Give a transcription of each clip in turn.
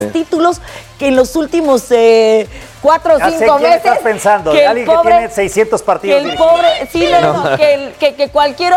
títulos que en los últimos 4 o 5 meses. Estás pensando? Que alguien pobre, que tiene 600 partidos. Que el pobre, sí, no. Que cualquier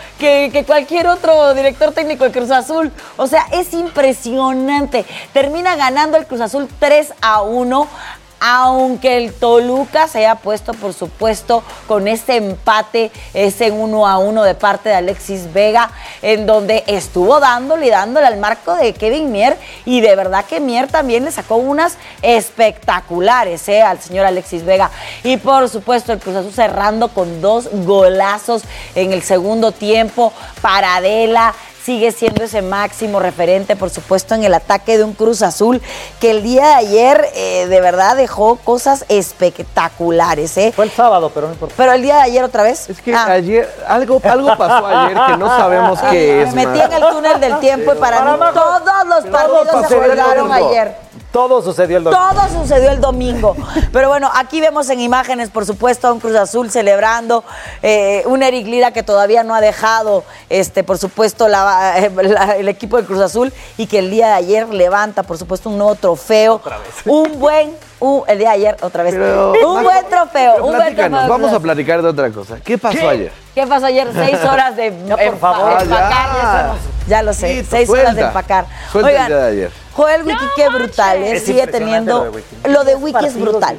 otro director técnico de Cruz Azul. O sea, es impresionante. Termina ganando el Cruz Azul 3-1. Aunque el Toluca se haya puesto, por supuesto, con ese empate, ese 1-1 de parte de Alexis Vega, en donde estuvo dándole al marco de Kevin Mier, y de verdad que Mier también le sacó unas espectaculares al señor Alexis Vega. Y por supuesto el Cruz Azul cerrando con 2 golazos en el segundo tiempo. Paradela sigue siendo ese máximo referente, por supuesto, en el ataque de un Cruz Azul que el día de ayer de verdad dejó cosas espectaculares. Fue el sábado, pero no importa. Pero el día de ayer otra vez. Es que ayer, algo pasó ayer que no sabemos qué es. Me metí en el túnel del tiempo y para mí todos los partidos se jugaron ayer. Todo sucedió el domingo. Todo sucedió el domingo. Pero bueno, aquí vemos en imágenes, por supuesto, a un Cruz Azul celebrando, un Eric Lira que todavía no ha dejado, por supuesto, el equipo de Cruz Azul, y que el día de ayer levanta, por supuesto, un nuevo trofeo. Otra vez. El día de ayer, otra vez. Un buen trofeo. Vamos a platicar de otra cosa. ¿Qué pasó ayer? ¿Qué pasó ayer? 6 horas de empacar. Ya lo sé, 6 horas de empacar. Oigan, el día de ayer. Joel Wiki, qué brutal, sigue teniendo. Lo de Wiki es brutal.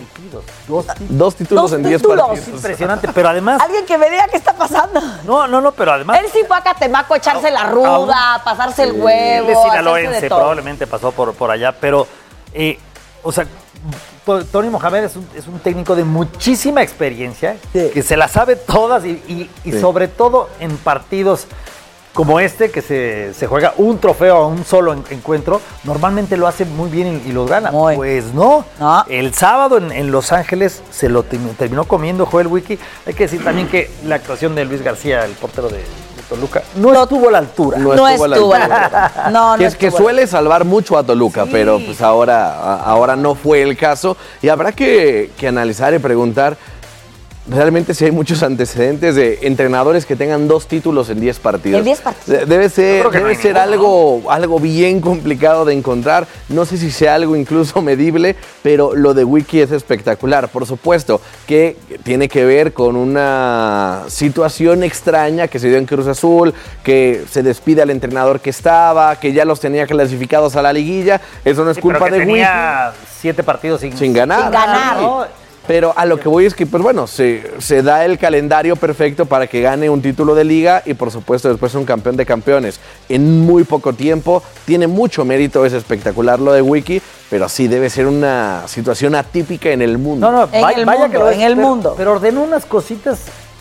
2 títulos en 10 partidos. Es impresionante, pero además. Alguien que me diga qué está pasando. No, pero además. Él sí fue a Catemaco a echarse la ruda, a pasarse el huevo. Él es sinaloense, probablemente pasó por allá, pero. O sea, Tony Mohamed es un técnico de muchísima experiencia, que se la sabe todas y sobre todo en partidos como que se juega un trofeo a un solo encuentro, normalmente lo hace muy bien y lo gana. Pues no. El sábado en Los Ángeles se lo terminó comiendo Joel Wiki. Hay que decir también que la actuación de Luis García, el portero de Toluca, no estuvo a la altura. No estuvo a la altura. Es que suele salvar mucho a Toluca, pero pues ahora no fue el caso. Y habrá que analizar y preguntar realmente si hay muchos antecedentes de entrenadores que tengan 2 títulos en 10 partidos. En 10 partidos. Debe ser algo bien complicado de encontrar. No sé si sea algo incluso medible, pero lo de Wiki es espectacular. Por supuesto que tiene que ver con una situación extraña que se dio en Cruz Azul, que se despide al entrenador que estaba, que ya los tenía clasificados a la liguilla. Eso no es culpa de Wiki. Tenía 7 partidos sin ganar. ¿no? Pero a lo que voy es que, pues bueno, se da el calendario perfecto para que gane un título de liga y, por supuesto, después un campeón de campeones en muy poco tiempo. Tiene mucho mérito, es espectacular lo de Wiki, pero sí debe ser una situación atípica en el mundo. En el mundo. Pero ordenó unas cositas,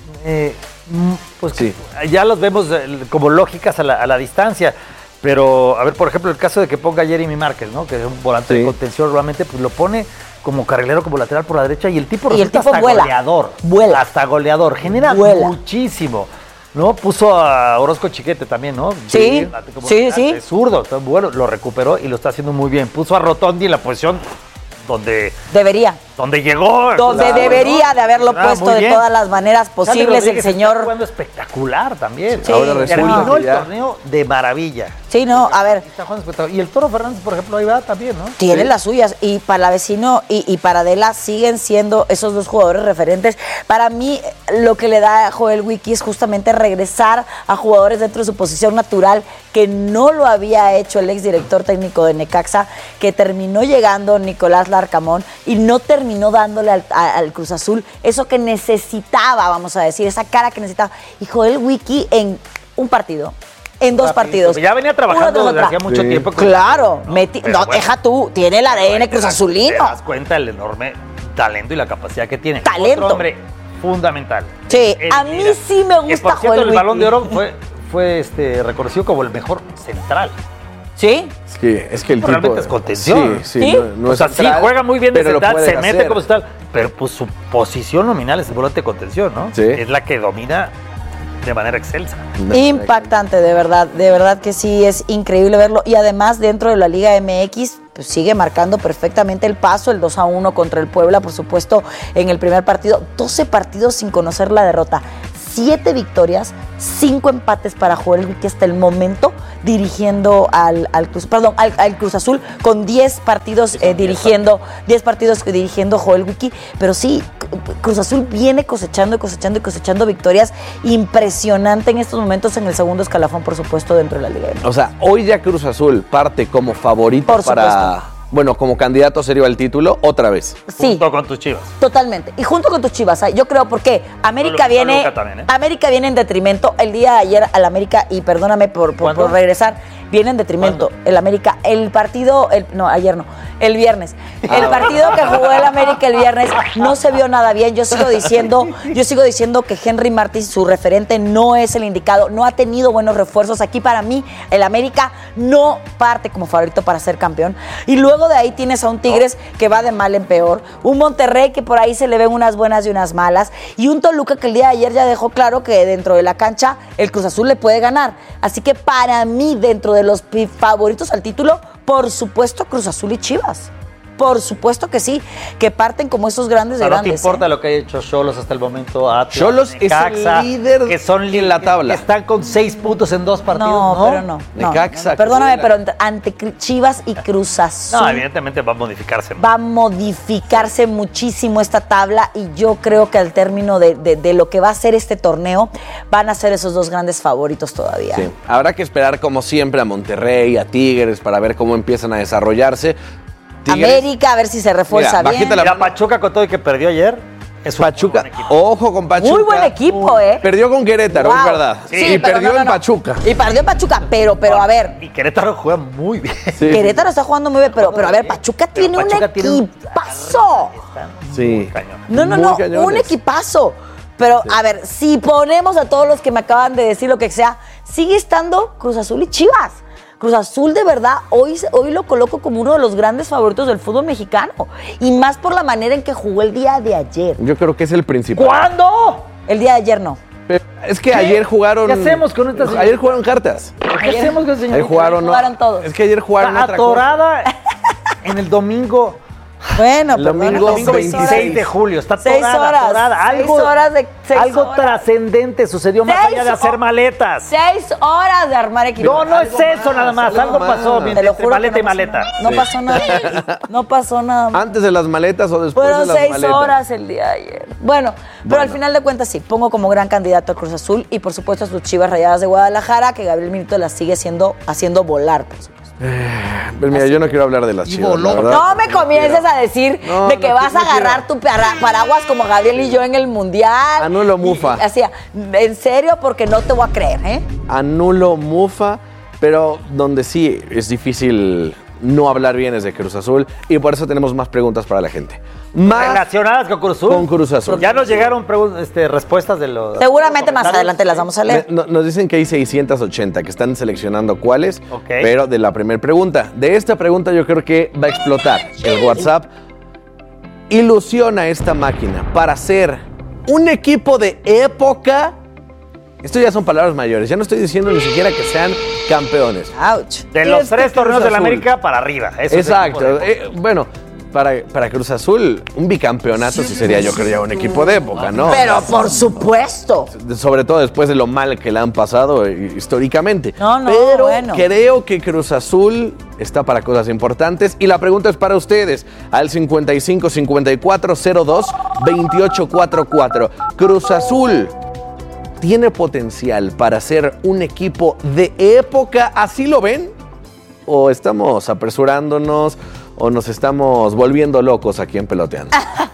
pues sí, ya los vemos como lógicas a la distancia. Pero, a ver, por ejemplo, el caso de que ponga a Jeremy Márquez, ¿no? Que es un volante de contención, realmente, pues lo pone como carrilero, como lateral por la derecha, y el tipo resulta hasta goleador. Hasta goleador. Genera muchísimo, ¿no? Puso a Orozco Chiquete también, ¿no? Sí. Es zurdo, está bueno, lo recuperó y lo está haciendo muy bien. Puso a Rotondi en la posición donde llegó. Donde debería de haberlo puesto de todas las maneras posibles el señor. Está jugando espectacular también. Sí. Ahora terminó el torneo de maravilla. Sí, no, a ver. Y el Toro Fernández, por ejemplo, ahí va también, ¿no? Tiene las suyas. Y para Vecino y para Adela siguen siendo esos 2 jugadores referentes. Para mí, lo que le da a Joel Wiki es justamente regresar a jugadores dentro de su posición natural, que no lo había hecho el exdirector técnico de Necaxa, que terminó llegando Nicolás Larcamón y no terminó dándole al Cruz Azul eso que necesitaba, vamos a decir, esa cara que necesitaba. Y Joel Wiki en un partido. En 2 partidos. Ya venía trabajando desde hacía mucho tiempo. Claro. Deja tú, tiene el ADN Cruz Azulino. Te das cuenta del enorme talento y la capacidad que tiene. Talento. Otro hombre fundamental. Sí, a mí sí me gusta Joel Wiki. El Balón de Oro fue reconocido como el mejor central. ¿Sí? Es que el tipo realmente es contención. Sí. No o sea, central, sí juega muy bien de central, se mete hacer. como central, pero pues su posición nominal es el volante de contención, ¿no? Sí. Es la que domina de manera excelsa. Impactante, de verdad que sí, es increíble verlo. Y además, dentro de la Liga MX, pues sigue marcando perfectamente el paso, el 2-1 contra el Puebla, por supuesto, en el primer partido. 12 partidos sin conocer la derrota. 7 victorias, 5 empates para Joel Wiki hasta el momento, dirigiendo al Cruz Azul, con 10 partidos dirigiendo Joel Wiki. Pero sí, Cruz Azul viene cosechando victorias impresionante en estos momentos en el segundo escalafón, por supuesto, dentro de la Liga MX. O sea, hoy ya Cruz Azul parte como favorito como candidato serio al título, otra vez. Sí. Junto con tus Chivas. Totalmente. Y junto con tus Chivas, yo creo, porque América viene en detrimento. El día de ayer al América, y perdóname por regresar, viene en detrimento. ¿Cuándo? El América, el viernes. El partido que jugó el América el viernes no se vio nada bien. Yo sigo diciendo que Henry Martí, su referente, no es el indicado, no ha tenido buenos refuerzos. Aquí para mí, el América no parte como favorito para ser campeón. Y luego de ahí tienes a un Tigres que va de mal en peor, un Monterrey que por ahí se le ven unas buenas y unas malas, y un Toluca que el día de ayer ya dejó claro que dentro de la cancha el Cruz Azul le puede ganar. Así que para mí, dentro de los favoritos al título, por supuesto Cruz Azul y Chivas. Por supuesto que sí, que parten como esos grandes de grandes. No te importa lo que haya hecho Xolos hasta el momento. Xolos es el líder que son en la tabla. Que están con 6 puntos en 2 partidos. Pero no. Necaxa, Perdóname, pero ante Chivas y Cruz Azul. No, evidentemente va a modificarse. Va a modificarse muchísimo esta tabla, y yo creo que al término de lo que va a ser este torneo, van a ser esos dos grandes favoritos todavía. Sí. Habrá que esperar, como siempre, a Monterrey, a Tigres, para ver cómo empiezan a desarrollarse. Tigres, América, a ver si se refuerza bien. Mira, Pachuca, con todo y que perdió ayer, es un Pachuca, ojo con Pachuca. Muy buen equipo, Perdió con Querétaro, es verdad. Sí, y perdió en Pachuca. Y perdió en Pachuca, pero a ver. Y Querétaro juega muy bien. Sí. Querétaro está jugando muy bien, pero a ver, Pachuca tiene un equipazo. Sí. Un equipazo. Pero, a ver, si ponemos a todos los que me acaban de decir lo que sea, sigue estando Cruz Azul y Chivas. Cruz Azul, de verdad, hoy lo coloco como uno de los grandes favoritos del fútbol mexicano. Y más por la manera en que jugó el día de ayer. Yo creo que es el principal. ¿Cuándo? El día de ayer no. Pero es que ayer jugaron... ¿Qué hacemos con estas? Ayer jugaron cartas. ¿Qué hacemos con señor? Ayer jugaron todos. Es que ayer jugaron Está otra cosa. atorada en el domingo. Bueno, el domingo 26 de julio. Está 6 horas. atorada. Algo trascendente sucedió más allá de hacer maletas. 6 horas de armar equipo. No es eso nada más. Algo pasó Te lo entre juro maleta que y maleta. No pasó nada. No pasó nada. ¿Antes de las maletas o después Fueron de las 6 maletas? horas el día de ayer. Bueno, pero al final de cuentas sí, pongo como gran candidato a Cruz Azul, y por supuesto a sus Chivas Rayadas de Guadalajara, que Gabriel Milito las sigue haciendo volar, por supuesto. Pero mira, yo no quiero hablar de las Chivas, la verdad. No me comiences a decir de que vas a agarrar tu paraguas como Gabriel y yo en el Mundial. Anulo Mufa. Así, en serio, porque no te voy a creer, ¿eh? Anulo Mufa, pero donde sí es difícil no hablar bien es de Cruz Azul, y por eso tenemos más preguntas para la gente. Relacionadas con Cruz Azul. Con Cruz Azul. Ya nos llegaron respuestas de los... Seguramente más adelante las vamos a leer. Nos dicen que hay 680, que están seleccionando cuáles, Ok. pero de la primera pregunta. De esta pregunta yo creo que va a explotar el WhatsApp. Ilusiona esta máquina para ser un equipo de época. Esto ya son palabras mayores. Ya no estoy diciendo ni siquiera que sean campeones. Ouch. De los Este 3 torneos Cruz de la Azul. América para arriba. Eso es Exacto. el equipo de- Bueno, para Cruz Azul, un bicampeonato sí sería, yo creo, un equipo de época, ¿no? Pero por supuesto. Sobre todo después de lo mal que le han pasado históricamente. No, Pero bueno. creo que Cruz Azul está para cosas importantes. Y la pregunta es para ustedes. Al 55 54 02 28 44. Cruz Azul tiene potencial para ser un equipo de época. ¿Así lo ven? ¿O estamos apresurándonos? ¿O nos estamos volviendo locos aquí en Peloteando?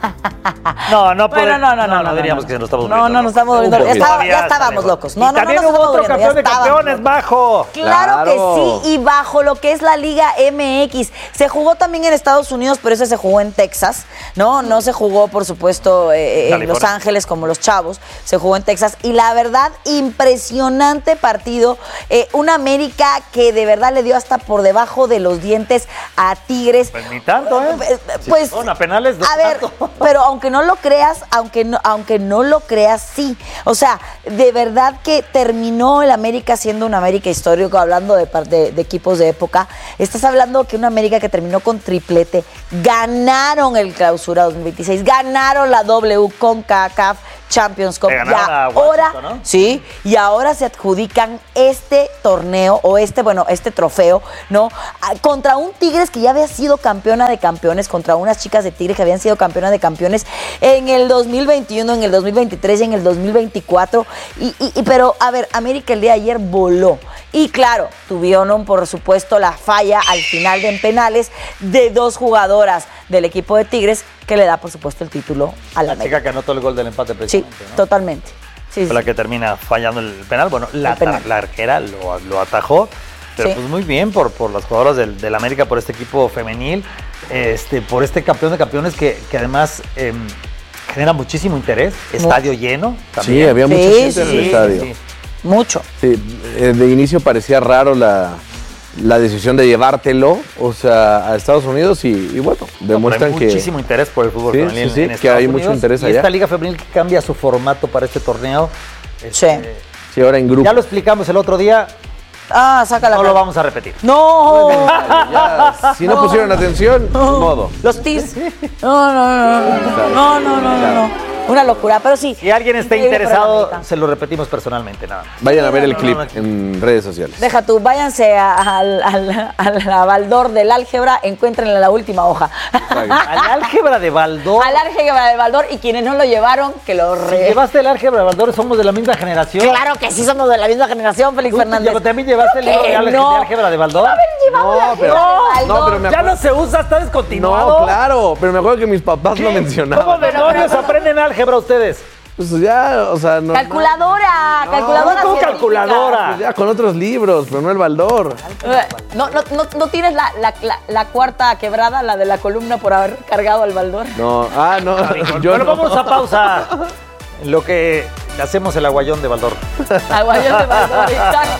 No, No diríamos que nos estamos volviendo. No nos estamos volviendo Un locos. poquito. Ya estábamos locos. Y también hubo otro campeón de campeones bajo. Claro que Claro. sí, y bajo lo que es la Liga MX. Se jugó también en Estados Unidos, pero ese se jugó en Texas, ¿no? No se jugó, por supuesto, en California. Los Ángeles como los Chavos. Se jugó en Texas. Y la verdad, impresionante partido. Una América que de verdad le dio hasta por debajo de los dientes a Tigres. Pues ni tanto, ¿eh? Pues, Son a penales. a ver, pero aunque no lo creas, aunque no lo creas, sí. O sea, de verdad que terminó el América siendo un América histórico, hablando de equipos de época. Estás hablando que una América que terminó con triplete, ganaron el Clausura 2026, ganaron la W con CACAF, Champions Cup. Le ganaron a ahora, Washington, ¿no? sí, y ahora se adjudican este torneo o este trofeo, ¿no? Contra un Tigres que ya había sido campeona de campeones, contra unas chicas de Tigres que habían sido campeonas de campeones en el 2021, en el 2023 y en el 2024. Pero, a ver, América el día de ayer voló. Y claro, tuvieron, por supuesto, la falla al final en penales de 2 jugadoras del equipo de Tigres que le da, por supuesto, el título a la América. chica que anotó el gol del empate Sí, precisamente, ¿no? totalmente. Sí, Fue la que termina fallando el penal. Bueno, la penal. arquera lo atajó, pero Sí. pues muy bien por las jugadoras del América, por este equipo femenil, por este campeón de campeones que además genera muchísimo interés. Estadio lleno también. Sí, había mucha Sí, gente en el sí, estadio. sí. Mucho. Sí, de inicio parecía raro la decisión de llevártelo, o sea, a Estados Unidos y bueno, demuestran Hay que muchísimo interés por el fútbol Sí, femenil sí, sí, en que Estados hay Unidos. mucho interés y allá. esta liga femenil que cambia su formato para este torneo. Sí. sí, ahora en grupo. Ya lo explicamos el otro día, Saca la no lo cara. vamos a repetir. ¡No! Ya, si no pusieron atención, ni modo. Los tirs. No. Una locura, pero sí. Si alguien está Increíble para la interesado, América. se lo repetimos personalmente, nada más. Vayan a ver el no, clip no. en redes sociales. Deja tú, váyanse a la Baldor del álgebra, encuéntrenle la última hoja. Al álgebra de Baldor. Al álgebra de Baldor, y quienes no lo llevaron, que lo ¿Llevaste el álgebra de Baldor? ¿Somos de la misma generación? Claro que sí, somos de la misma generación, Félix ¿Tú Fernández. también llevaste el libro de No. álgebra de Baldor? Llevamos No, la pero- álgebra de no, Baldor. pero me Ya no se usa, está descontinuado. No, claro, pero me acuerdo que mis papás lo mencionaban. ¿Cómo demonios aprenden álgebra ustedes? Pues ya, o sea, no. Calculadora, calculadora. ¿cómo científica. calculadora? Pues ya con otros libros, pero no el Baldor. No tienes la cuarta quebrada, la de la columna por haber cargado al Baldor. No, no. Bueno, no. vamos a pausa. En lo que hacemos el aguayón de Baldor. Aguayón de Baldor. Exacto.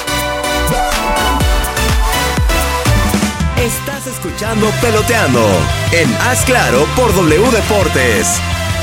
Estás escuchando Peloteando en Haz Claro por W Deportes.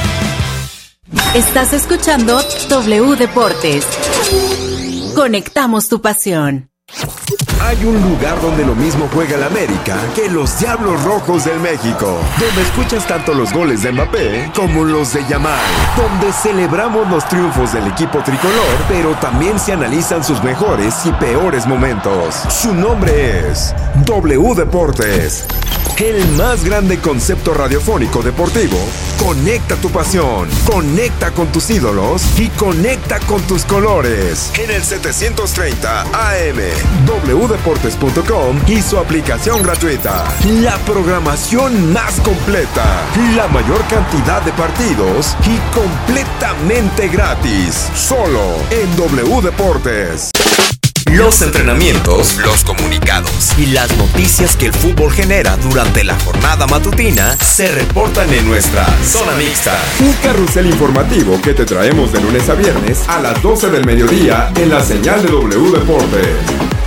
Estás escuchando W Deportes. Conectamos tu pasión. Hay un lugar donde lo mismo juega el América que los Diablos Rojos del México, donde escuchas tanto los goles de Mbappé como los de Yamal, donde celebramos los triunfos del equipo tricolor, pero también se analizan sus mejores y peores momentos. Su nombre es W Deportes. El más grande concepto radiofónico deportivo. Conecta tu pasión, conecta con tus ídolos y conecta con tus colores. En el 730 AM, wdeportes.com y su aplicación gratuita. La programación más completa, la mayor cantidad de partidos y completamente gratis. Solo en W Deportes. Los entrenamientos, los comunicados y las noticias que el fútbol genera durante la jornada matutina se reportan en nuestra Zona Mixta. Un carrusel informativo que te traemos de lunes a viernes a las 12 del mediodía en la señal de W Deportes.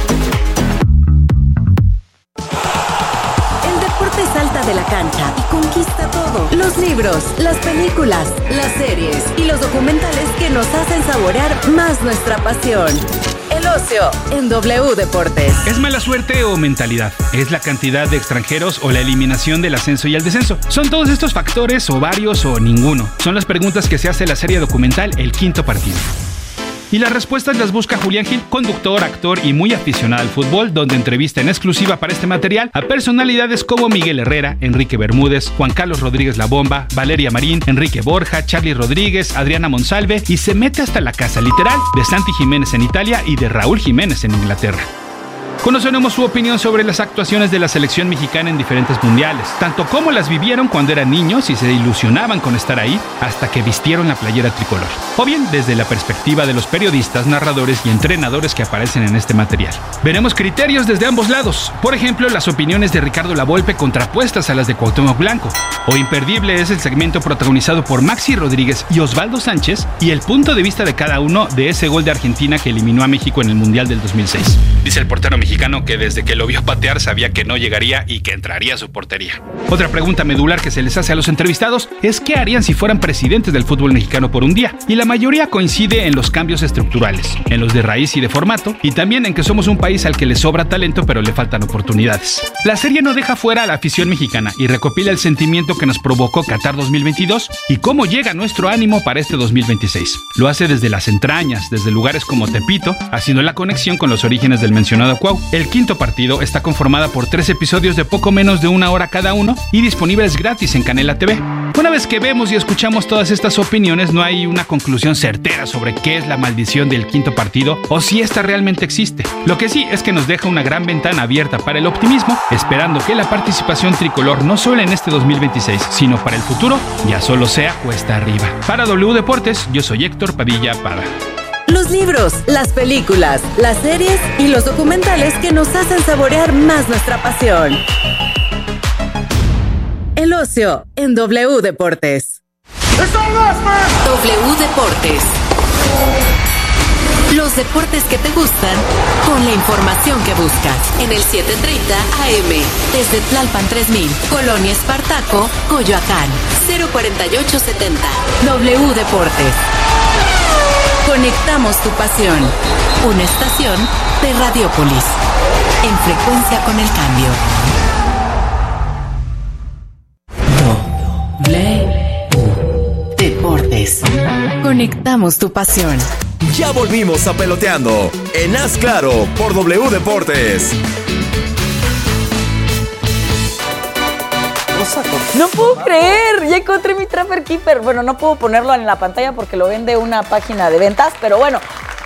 El deporte salta de la cancha y conquista todo. Los libros, las películas, las series y los documentales que nos hacen saborear más nuestra pasión. El ocio en W Deportes. ¿Es mala suerte o mentalidad? ¿Es la cantidad de extranjeros o la eliminación del ascenso y el descenso? ¿Son todos estos factores o varios o ninguno? Son las preguntas que se hace la serie documental El Quinto Partido. Y las respuestas las busca Julián Gil, conductor, actor y muy aficionado al fútbol, donde entrevista en exclusiva para este material a personalidades como Miguel Herrera, Enrique Bermúdez, Juan Carlos Rodríguez La Bomba, Valeria Marín, Enrique Borja, Charly Rodríguez, Adriana Monsalve y se mete hasta la casa literal de Santi Jiménez en Italia y de Raúl Jiménez en Inglaterra. Conoceremos su opinión sobre las actuaciones de la selección mexicana en diferentes mundiales, tanto como las vivieron cuando eran niños y se ilusionaban con estar ahí, hasta que vistieron la playera tricolor. O bien desde la perspectiva de los periodistas, narradores y entrenadores que aparecen en este material. Veremos criterios desde ambos lados, por ejemplo, las opiniones de Ricardo Lavolpe contrapuestas a las de Cuauhtémoc Blanco. O imperdible es el segmento protagonizado por Maxi Rodríguez y Osvaldo Sánchez y el punto de vista de cada uno de ese gol de Argentina que eliminó a México en el Mundial del 2006. Dice el portero mexicano: mexicano que desde que lo vio patear sabía que no llegaría y que entraría a su portería. Otra pregunta medular que se les hace a los entrevistados es qué harían si fueran presidentes del fútbol mexicano por un día, y la mayoría coincide en los cambios estructurales, en los de raíz y de formato, y también en que somos un país al que le sobra talento pero le faltan oportunidades. La serie no deja fuera a la afición mexicana y recopila el sentimiento que nos provocó Qatar 2022 y cómo llega nuestro ánimo para este 2026. Lo hace desde las entrañas, desde lugares como Tepito, haciendo la conexión con los orígenes del mencionado Cuau. El quinto partido está conformada por 3 episodios de poco menos de 1 hora cada uno y disponibles gratis en Canela TV. Una vez que vemos y escuchamos todas estas opiniones, no hay una conclusión certera sobre qué es la maldición del quinto partido o si esta realmente existe. Lo que sí es que nos deja una gran ventana abierta para el optimismo, esperando que la participación tricolor no solo en este 2026, sino para el futuro, ya solo sea cuesta arriba. Para W Deportes, yo soy Héctor Padilla Pada. Los libros, las películas, las series y los documentales que nos hacen saborear más nuestra pasión. El ocio en W Deportes. W Deportes. Los deportes que te gustan con la información que buscas. En el 7:30 AM. Desde Tlalpan 3000, Colonia Espartaco, Coyoacán. 04870. W Deportes. Conectamos tu pasión. Una estación de Radiopolis. En frecuencia con el cambio. W Deportes. Conectamos tu pasión. Ya volvimos a Peloteando en Haz Claro por W Deportes. No puedo creer, ya encontré mi Trapper Keeper. Bueno, no puedo ponerlo en la pantalla porque lo vende una página de ventas, pero bueno,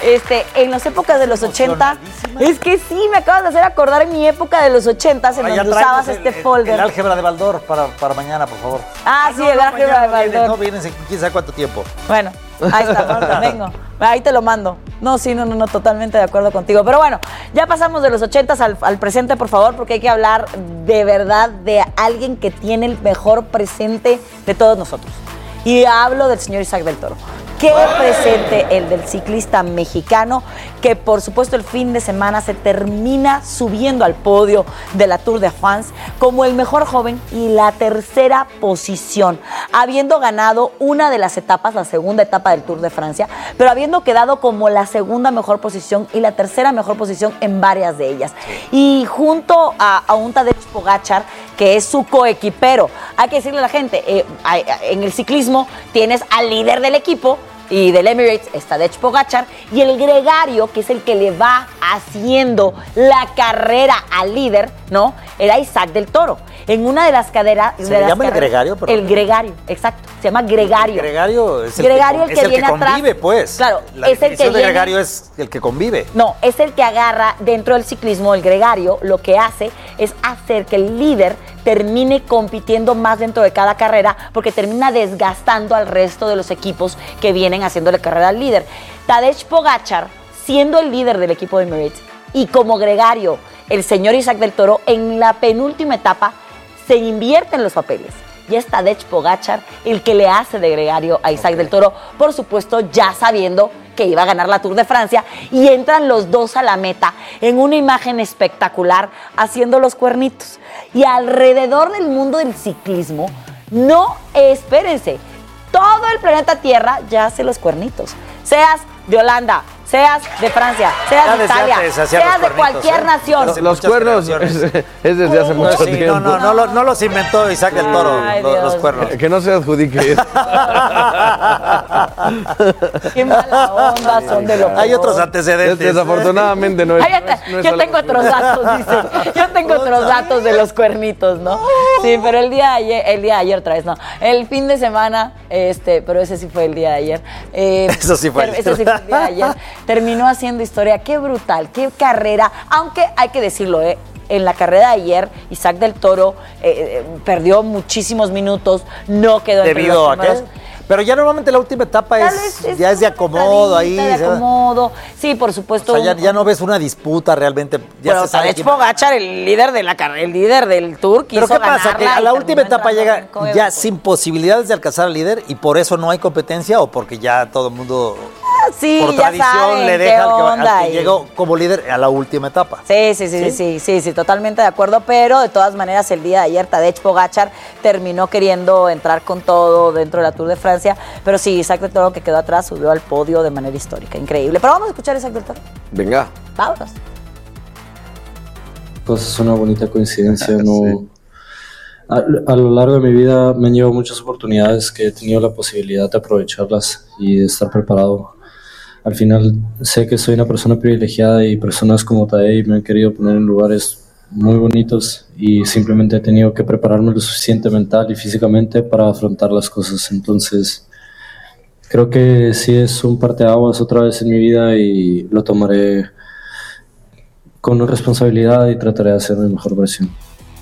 en las épocas de los 80, es que sí, me acabas de hacer acordar en mi época de los 80 en donde usabas folder. El álgebra de Baldor para mañana, por favor. Sí, el álgebra de Baldor. No vienes en quién sabe cuánto tiempo. Bueno, ahí está, vengo. Ahí te lo mando. No, totalmente de acuerdo contigo. Pero bueno, ya pasamos de los 80s al presente, por favor, porque hay que hablar de verdad de alguien que tiene el mejor presente de todos nosotros. Y hablo del señor Isaac del Toro. Qué presente el del ciclista mexicano, que por supuesto el fin de semana se termina subiendo al podio de la Tour de France como el mejor joven y la tercera posición, habiendo ganado una de las etapas, la segunda etapa del Tour de Francia, pero habiendo quedado como la segunda mejor posición y la tercera mejor posición en varias de ellas. Y junto a un Tadej Pogačar, que es su coequipero. Hay que decirle a la gente, en el ciclismo tienes al líder del equipo, y del Emirates está Tadej Pogačar, y el gregario, que es el que le va haciendo la carrera al líder, ¿no? Era Isaac del Toro. En una de las caderas... ¿Se le llama el gregario? Perdón. El gregario, exacto. Se llama gregario. El gregario es gregario el que viene convive, atrás, pues. Claro, la es el que viene... de gregario es el que convive. No, es el que agarra dentro del ciclismo. El gregario lo que hace es hacer que el líder termine compitiendo más dentro de cada carrera, porque termina desgastando al resto de los equipos que vienen haciéndole carrera al líder. Tadej Pogačar, siendo el líder del equipo de Emirates, y como gregario el señor Isaac del Toro, en la penúltima etapa se invierten los papeles. Y es Tadej Pogačar el que le hace de gregario a Isaac del Toro, por supuesto ya sabiendo que iba a ganar la Tour de Francia, y entran los dos a la meta en una imagen espectacular haciendo los cuernitos. Y alrededor del mundo del ciclismo, no, espérense, todo el planeta Tierra ya hace los cuernitos. Seas de Holanda, seas de Francia, seas de Italia, seas de cualquier nación. Los cuernos es desde hace mucho tiempo. No los inventó Isaac del Toro, los cuernos. Que no se adjudique. Qué mala onda son de lo Hay otros antecedentes. Desafortunadamente no es. Yo tengo otros datos, dice. Yo tengo otros datos de los cuernitos, ¿no? Sí, pero el día de ayer otra vez, no. El fin de semana, pero ese sí fue el día de ayer. Eso sí fue. Ese sí fue el día de ayer. Terminó haciendo historia. Qué brutal, qué carrera. Aunque hay que decirlo, en la carrera de ayer, Isaac del Toro perdió muchísimos minutos, no quedó entre los primeros. ¿Debido a qué? Pero ya normalmente la última etapa es de acomodo ahí. De acomodo. Sí, por supuesto. O sea, ya no ves una disputa realmente. Pero Tadej Pogačar, el líder de la carrera, el líder del Tour, quiso ganarla. ¿Pero qué pasa? ¿Que a la última etapa llega ya sin posibilidades de alcanzar al líder y por eso no hay competencia o porque ya todo el mundo... sí, por ya tradición saben le qué deja onda al que y- llegó como líder a la última etapa. Sí, totalmente de acuerdo, pero de todas maneras el día de ayer Tadej Pogačar terminó queriendo entrar con todo dentro de la Tour de Francia, pero sí, Isaac del Toro, que quedó atrás, subió al podio de manera histórica, increíble. Pero vamos a escuchar a Isaac del Toro. Venga. Vámonos. Pues es una bonita coincidencia, Sí. no... A lo largo de mi vida me han llevado muchas oportunidades que he tenido la posibilidad de aprovecharlas y de estar preparado. Al final sé que soy una persona privilegiada y personas como Tadej me han querido poner en lugares muy bonitos y simplemente he tenido que prepararme lo suficiente mental y físicamente para afrontar las cosas. Entonces creo que sí es un parteaguas otra vez en mi vida y lo tomaré con responsabilidad y trataré de hacer mi mejor versión.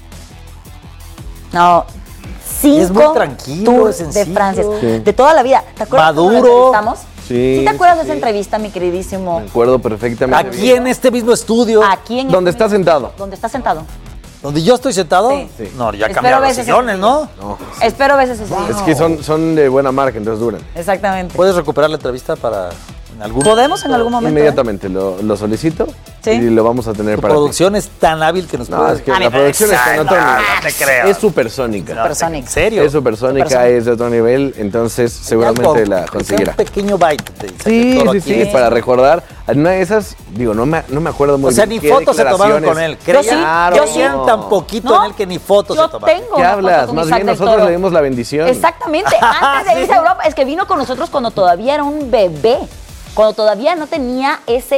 No, 5 Es muy tranquilo, Tours es de sencillo. Francia, Sí. de toda la vida. ¿Te acuerdas cuando lo Maduro. entrevistamos? Sí, ¿Sí te acuerdas de sí. esa entrevista, mi queridísimo? Me acuerdo perfectamente. Aquí en este mismo estudio, Aquí en ¿Dónde está sentado? ¿Dónde está sentado? donde yo estoy sentado, Sí. no, ya Espero cambiaron los veces sillones, ¿no? No. Espero veces ese día. Es que son de buena marca, entonces duran. Exactamente. ¿Puedes recuperar la entrevista para en algún ¿Podemos en algún momento? Inmediatamente lo solicito Sí. y lo vamos a tener Tu para ti. producción es tan hábil que nos No, puede... es que A mí la me producción está en otro no, nivel. no te creo. Es supersónica. Supersónica. ¿En serio? Es supersónica, Supersónica. es de otro nivel, entonces seguramente la conseguirá. Un pequeño bite. de Isaac Sí, del Toro sí, aquí. sí, para recordar. Una de esas, digo, no me acuerdo muy O sea, bien. ni qué fotos se tomaron declaraciones. con él. Yo sí, Creían, yo creían sí. tan poquito No, en él que ni fotos yo se tomaron. tengo ¿Qué una foto hablas? con Más Isaac bien del nosotros Toro. le dimos la bendición. Exactamente, antes de irse a Europa, es que vino con nosotros cuando todavía era un bebé, cuando todavía no tenía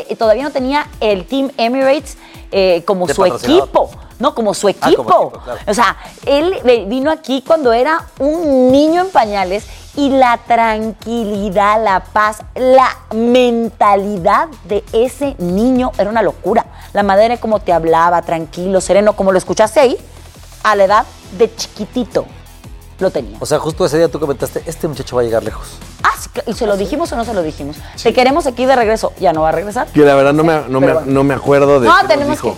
el Team Emirates como De su patrocinador. equipo. No, como su como equipo. equipo, claro. O sea, él vino aquí cuando era un niño en pañales y la tranquilidad, la paz, la mentalidad de ese niño era una locura. La manera en cómo te hablaba, tranquilo, sereno, como lo escuchaste ahí, a la edad de chiquitito lo tenía. O sea, justo ese día tú comentaste, este muchacho va a llegar lejos. Ah, sí, ¿y se lo dijimos o no se lo dijimos? Te queremos aquí de regreso. ¿Ya no va a regresar? Que la verdad no Pero bueno. me acuerdo de No, qué nos tenemos dijo.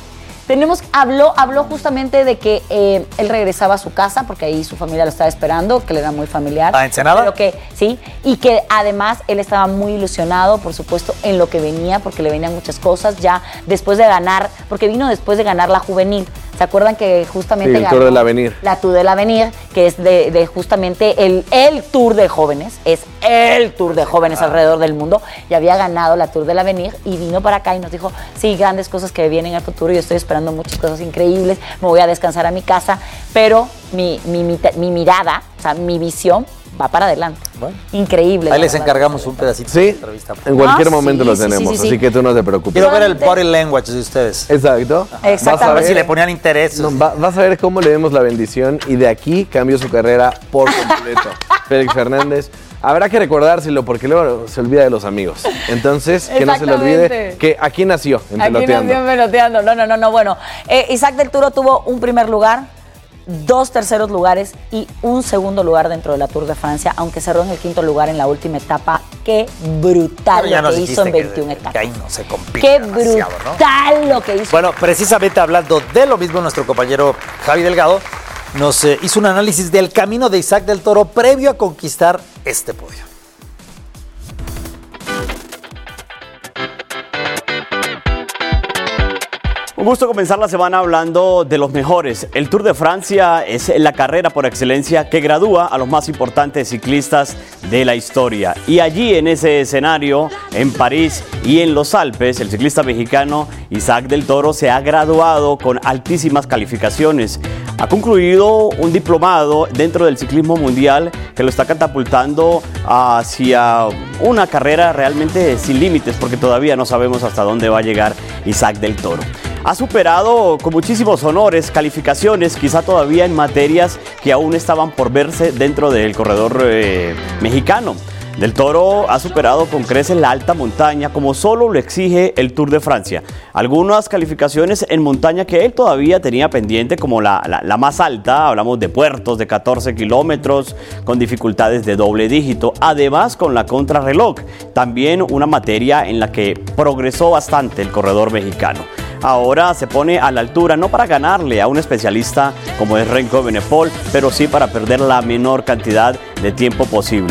habló justamente de que él regresaba a su casa porque ahí su familia lo estaba esperando, que le era muy familiar. ¿A Ensenada? Pero que sí, y que además él estaba muy ilusionado, por supuesto, en lo que venía, porque le venían muchas cosas ya después de ganar, porque vino después de ganar la juvenil. ¿Se acuerdan que justamente Sí, el ganó Tour del Avenir. La Tour del Avenir, que es de justamente el Tour de jóvenes, es el Tour de jóvenes alrededor del mundo, y había ganado la Tour del Avenir y vino para acá y nos dijo, sí, grandes cosas que vienen al futuro, yo estoy esperando muchas cosas increíbles, me voy a descansar a mi casa, pero mi mirada, o sea, mi visión va para adelante. Bueno. Increíble. Ahí la les verdad. encargamos un pedacito de Sí, entrevista. en cualquier Ah, momento sí, lo sí, tenemos, sí, sí, así sí. que tú no te preocupes. Quiero ver el Solamente- body language de ustedes. Exacto. Exactamente. Vas a A ver si ver, le ponían interés. no, vas a ver cómo le demos la bendición y de aquí cambió su carrera por completo. Félix Fernández. Habrá que recordárselo porque luego se olvida de los amigos. Entonces, que no se le olvide Exactamente. que aquí nació, en Aquí Peloteando. nació en Peloteando. No. Bueno, Isaac del Toro tuvo un primer lugar, 2 terceros lugares y un segundo lugar dentro de la Tour de Francia, aunque cerró en el 5º lugar en la última etapa. Qué brutal Pero ya lo nos que hizo en dijiste 21 que etapas. ahí no se compite Qué demasiado, ¿no? brutal lo que hizo. Bueno, precisamente hablando de lo mismo, nuestro compañero Javi Delgado nos hizo un análisis del camino de Isaac del Toro previo a conquistar este podio. Un gusto comenzar la semana hablando de los mejores. El Tour de Francia es la carrera por excelencia que gradúa a los más importantes ciclistas de la historia. Y allí en ese escenario, en París y en los Alpes, el ciclista mexicano Isaac del Toro se ha graduado con altísimas calificaciones. Ha concluido un diplomado dentro del ciclismo mundial que lo está catapultando hacia una carrera realmente sin límites, porque todavía no sabemos hasta dónde va a llegar Isaac del Toro. Ha superado con muchísimos honores calificaciones, quizá todavía en materias que aún estaban por verse dentro del corredor mexicano. Del Toro ha superado con creces la alta montaña como solo lo exige el Tour de Francia. Algunas calificaciones en montaña que él todavía tenía pendiente, como la más alta, hablamos de puertos de 14 kilómetros con dificultades de doble dígito, además con la contrarreloj, también una materia en la que progresó bastante el corredor mexicano. Ahora se pone a la altura, no para ganarle a un especialista como es Remco Evenepoel, pero sí para perder la menor cantidad de tiempo posible.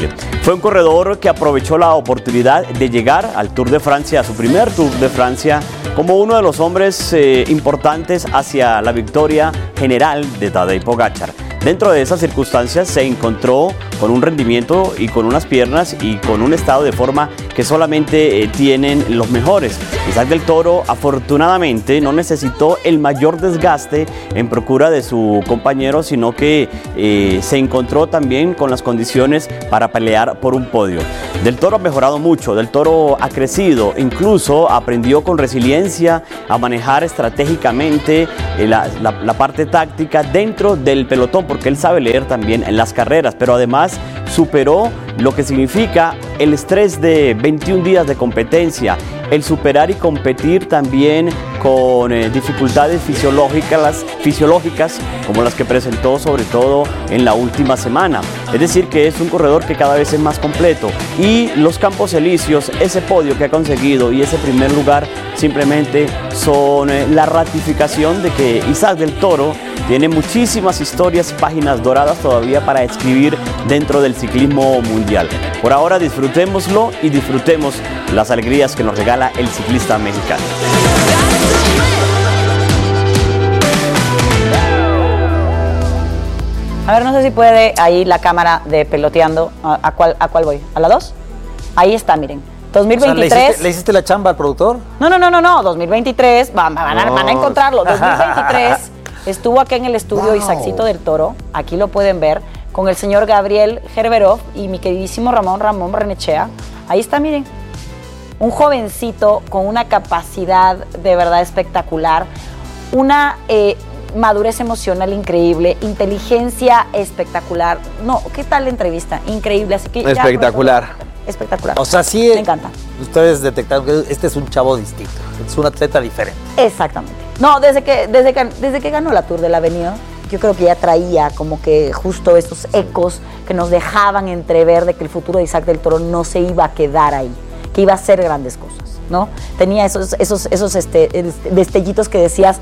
Fue un corredor que aprovechó la oportunidad de llegar al Tour de Francia, a su primer Tour de Francia, como uno de los hombres importantes hacia la victoria general de Tadej Pogačar. Dentro de esas circunstancias se encontró con un rendimiento y con unas piernas y con un estado de forma que solamente tienen los mejores. Isaac del Toro afortunadamente no necesitó el mayor desgaste en procura de su compañero, sino que se encontró también con las condiciones para pelear por un podio. Del Toro ha mejorado mucho, Del Toro ha crecido, incluso aprendió con resiliencia a manejar estratégicamente la parte táctica dentro del pelotón, porque él sabe leer también en las carreras, pero además superó lo que significa el estrés de 21 días de competencia, el superar y competir también con dificultades fisiológicas como las que presentó sobre todo en la última semana. Es decir, que es un corredor que cada vez es más completo, y los Campos Elíseos, ese podio que ha conseguido y ese primer lugar simplemente son la ratificación de que Isaac del Toro tiene muchísimas historias, páginas doradas todavía para escribir dentro del ciclismo mundial. Por ahora disfrutémoslo y disfrutemos las alegrías que nos regala el ciclista mexicano. A ver, no sé si puede ahí la cámara de peloteando. ¿A cuál voy? ¿A la 2? Ahí está, miren. 2023. O sea, ¿le hiciste la chamba al productor? No. 2023, van a encontrarlo. 2023 estuvo aquí en el estudio Isaacito del Toro. Aquí lo pueden ver. Con el señor Gabriel Gerberov y mi queridísimo Ramón Barrenechea. Ahí está, miren. Un jovencito con una capacidad de verdad espectacular. Una madurez emocional increíble, inteligencia espectacular. No, ¿qué tal la entrevista? Increíble, así que espectacular. Espectacular. O sea, sí. Me encanta. Ustedes detectaron que este es un chavo distinto, es un atleta diferente. Exactamente. No, desde que ganó la Tour de la Avenida, yo creo que ya traía como que justo esos ecos que nos dejaban entrever de que el futuro de Isaac del Toro no se iba a quedar ahí, que iba a hacer grandes cosas, ¿no? Tenía esos destellitos que decías,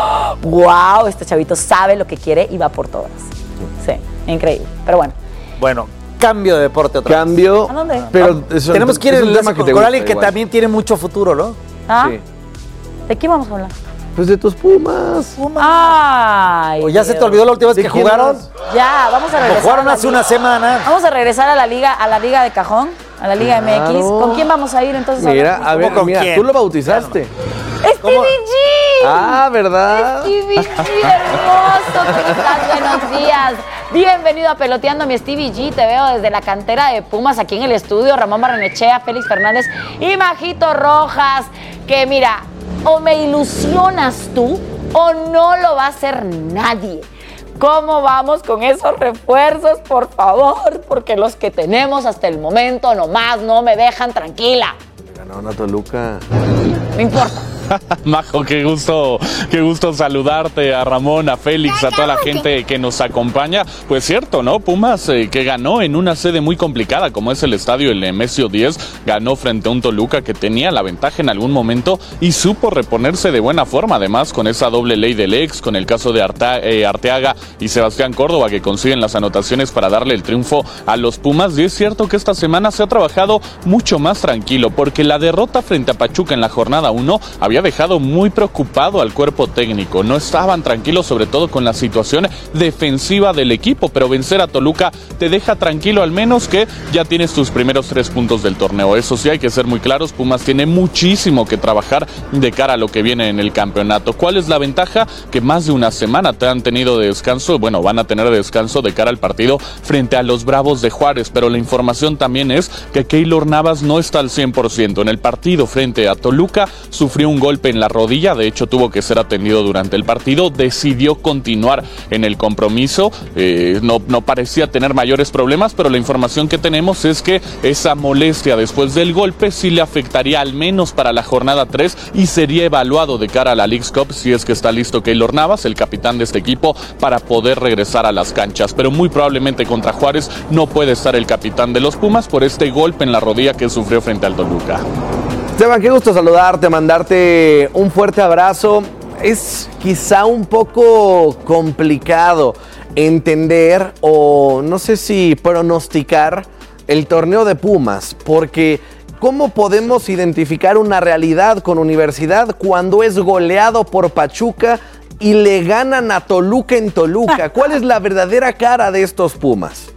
wow, este chavito sabe lo que quiere y va por todas. Sí, increíble. Pero bueno. Bueno, cambio de deporte otra vez. ¿A dónde? Pero tenemos que ir en tema con alguien que también tiene mucho futuro, ¿no? ¿Ah? Sí. ¿De qué vamos a hablar? Pues de tus Pumas. Ay, ¿O ya se te olvidó la última vez que jugaron? Ya, vamos a regresar. Jugaron hace una semana. Vamos a regresar a la liga de cajón, a la Liga MX. ¿Con quién vamos a ir entonces? Mira, a ver, ¿con mira, quién? tú lo bautizaste. ¡Stevie G! Ah, ¿verdad? Stevie G, hermoso, ¿cómo estás? Buenos días. Bienvenido a Peloteando, mi Stevie G. Te veo desde la cantera de Pumas aquí en el estudio. Ramón Barrenechea, Félix Fernández y Majito Rojas. Que mira, o me ilusionas tú o no lo va a hacer nadie. ¿Cómo vamos con esos refuerzos, por favor? Porque los que tenemos hasta el momento nomás no me dejan tranquila. Ganó una Toluca. No importa. Majo, qué gusto saludarte, a Ramón, a Félix, a toda la gente que nos acompaña. Pues cierto, ¿no? Pumas que ganó en una sede muy complicada como es el estadio el Nemesio 10, ganó frente a un Toluca que tenía la ventaja en algún momento y supo reponerse de buena forma, además con esa doble ley del ex, con el caso de Arteaga y Sebastián Córdoba que consiguen las anotaciones para darle el triunfo a los Pumas. Y es cierto que esta semana se ha trabajado mucho más tranquilo porque la derrota frente a Pachuca en la jornada 1 había dejado muy preocupado al cuerpo técnico. No estaban tranquilos, sobre todo con la situación defensiva del equipo, pero vencer a Toluca te deja tranquilo, al menos que ya tienes tus primeros 3 puntos del torneo. Eso sí, hay que ser muy claros, Pumas tiene muchísimo que trabajar de cara a lo que viene en el campeonato. ¿Cuál es la ventaja? Que más de una semana te han tenido de descanso, bueno, van a tener descanso de cara al partido frente a los Bravos de Juárez, pero la información también es que Keylor Navas no está al 100%. En el partido frente a Toluca sufrió un golpe en la rodilla, de hecho tuvo que ser atendido durante el partido, decidió continuar en el compromiso, no parecía tener mayores problemas, pero la información que tenemos es que esa molestia después del golpe sí le afectaría al menos para la jornada 3 y sería evaluado de cara a la Leagues Cup si es que está listo Keylor Navas, el capitán de este equipo, para poder regresar a las canchas, pero muy probablemente contra Juárez no puede estar el capitán de los Pumas por este golpe en la rodilla que sufrió frente al Toluca. Esteban, qué gusto saludarte, mandarte un fuerte abrazo. Es quizá un poco complicado entender o no sé si pronosticar el torneo de Pumas, porque ¿cómo podemos identificar una realidad con Universidad cuando es goleado por Pachuca y le ganan a Toluca en Toluca? ¿Cuál es la verdadera cara de estos Pumas?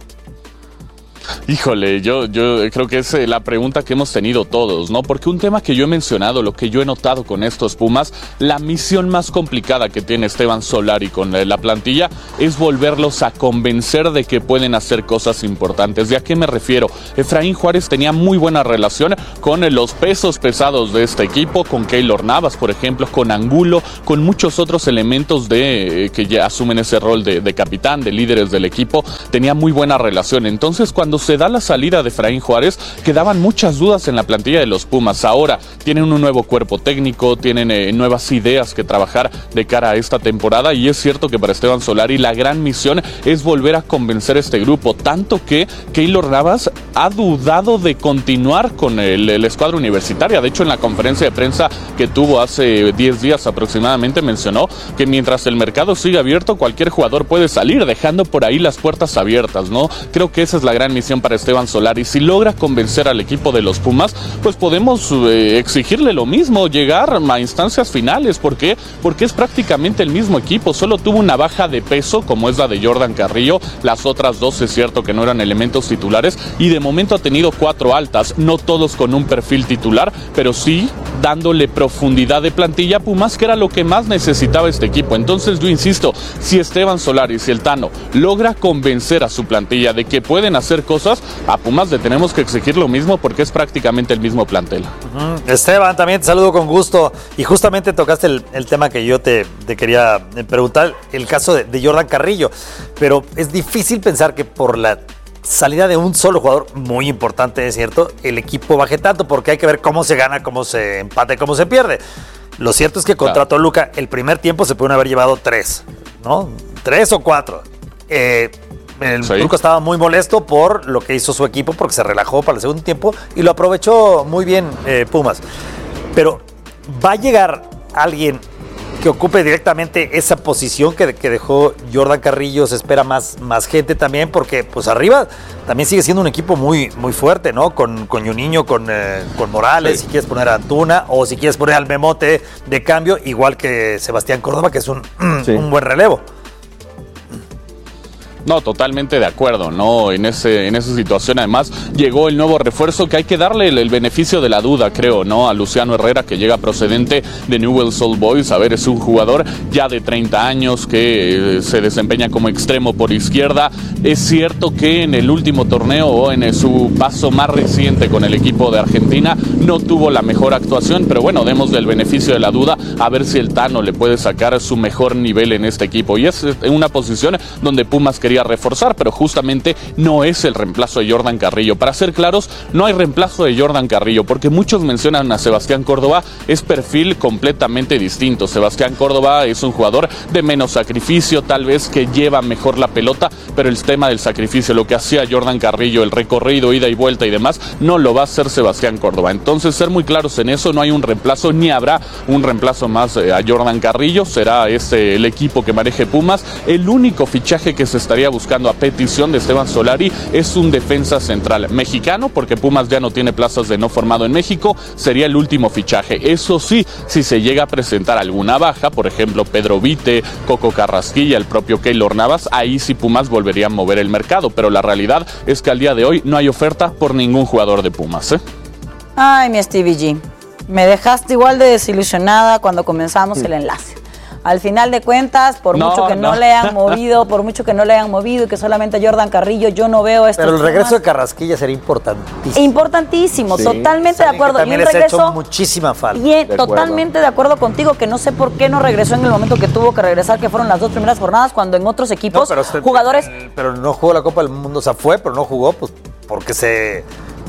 Híjole, yo creo que es la pregunta que hemos tenido todos, ¿no? Porque un tema que yo he mencionado, lo que yo he notado con estos Pumas, la misión más complicada que tiene Esteban Solari con la plantilla es volverlos a convencer de que pueden hacer cosas importantes. ¿Y a qué me refiero? Efraín Juárez tenía muy buena relación con los pesos pesados de este equipo, con Keylor Navas, por ejemplo, con Angulo, con muchos otros elementos que ya asumen ese rol de capitán, de líderes del equipo. Tenía muy buena relación. Entonces, cuando se da la salida de Efraín Juárez, quedaban muchas dudas en la plantilla de los Pumas. Ahora tienen un nuevo cuerpo técnico, tienen nuevas ideas que trabajar de cara a esta temporada, y es cierto que para Esteban Solari la gran misión es volver a convencer a este grupo, tanto que Keylor Navas ha dudado de continuar con el escuadra universitaria. De hecho, en la conferencia de prensa que tuvo hace 10 días aproximadamente, mencionó que mientras el mercado sigue abierto, cualquier jugador puede salir, dejando por ahí las puertas abiertas, ¿no? Creo que esa es la gran misión para Esteban Solari. Si logra convencer al equipo de los Pumas, pues podemos exigirle lo mismo, llegar a instancias finales. ¿Por qué? Porque es prácticamente el mismo equipo, solo tuvo una baja de peso como es la de Jordan Carrillo, las otras dos es cierto que no eran elementos titulares, y de momento ha tenido 4 altas, no todos con un perfil titular, pero sí dándole profundidad de plantilla a Pumas, que era lo que más necesitaba este equipo. Entonces yo insisto, si Esteban Solari, si el Tano logra convencer a su plantilla de que pueden hacer cosas, a Pumas le tenemos que exigir lo mismo porque es prácticamente el mismo plantel. Esteban, también te saludo con gusto, y justamente tocaste el tema que yo te quería preguntar, el caso de Jordan Carrillo, pero es difícil pensar que por la salida de un solo jugador muy importante, es cierto, el equipo baje tanto, porque hay que ver cómo se gana, cómo se empata y cómo se pierde. Lo cierto es que contra Toluca el primer tiempo se pudieron haber llevado 3, ¿no? 3 o 4. El Toluca estaba muy molesto por lo que hizo su equipo, porque se relajó para el segundo tiempo y lo aprovechó muy bien Pumas. Pero va a llegar alguien que ocupe directamente esa posición que dejó Jordan Carrillo. Se espera más gente también, porque pues arriba también sigue siendo un equipo muy, muy fuerte, ¿no? Con Juninho, con Morales, si quieres poner a Antuna, o si quieres poner al Memote de cambio, igual que Sebastián Córdoba, que es un buen relevo. No, totalmente de acuerdo, ¿no? En esa situación, además, llegó el nuevo refuerzo que hay que darle el beneficio de la duda, creo, ¿no? A Luciano Herrera, que llega procedente de Newell's Old Boys. A ver, es un jugador ya de 30 años que se desempeña como extremo por izquierda. Es cierto que en el último torneo, o en su paso más reciente con el equipo de Argentina, no tuvo la mejor actuación, pero bueno, demos del beneficio de la duda a ver si el Tano le puede sacar su mejor nivel en este equipo. Y es en una posición donde Pumas quería reforzar, pero justamente no es el reemplazo de Jordan Carrillo. Para ser claros, no hay reemplazo de Jordan Carrillo, porque muchos mencionan a Sebastián Córdoba, es perfil completamente distinto. Sebastián Córdoba es un jugador de menos sacrificio, tal vez que lleva mejor la pelota, pero el tema del sacrificio, lo que hacía Jordan Carrillo, el recorrido, ida y vuelta y demás, no lo va a hacer Sebastián Córdoba. Entonces, ser muy claros en eso, no hay un reemplazo, ni habrá un reemplazo más a Jordan Carrillo. Será el equipo que maneje Pumas. El único fichaje que se estaría buscando a petición de Esteban Solari es un defensa central mexicano, porque Pumas ya no tiene plazas de no formado en México. Sería el último fichaje. Eso sí, si se llega a presentar alguna baja, por ejemplo Pedro Vite, Coco Carrasquilla, el propio Keylor Navas, ahí sí Pumas volvería a mover el mercado, pero la realidad es que al día de hoy no hay oferta por ningún jugador de Pumas, ¿eh? Ay, mi Stevie G, me dejaste igual de desilusionada cuando comenzamos el enlace. Al final de cuentas, por mucho que no le hayan movido y que solamente Jordan Carrillo, yo no veo esto. Pero el regreso de Carrasquilla sería importantísimo. Importantísimo, sí. Totalmente de acuerdo. También les ha hecho muchísima falta. Totalmente de acuerdo contigo, que no sé por qué no regresó en el momento que tuvo que regresar, que fueron las 2 primeras jornadas, cuando en otros equipos, jugadores... Pero no jugó la Copa del Mundo, o sea, fue, pero no jugó, pues porque se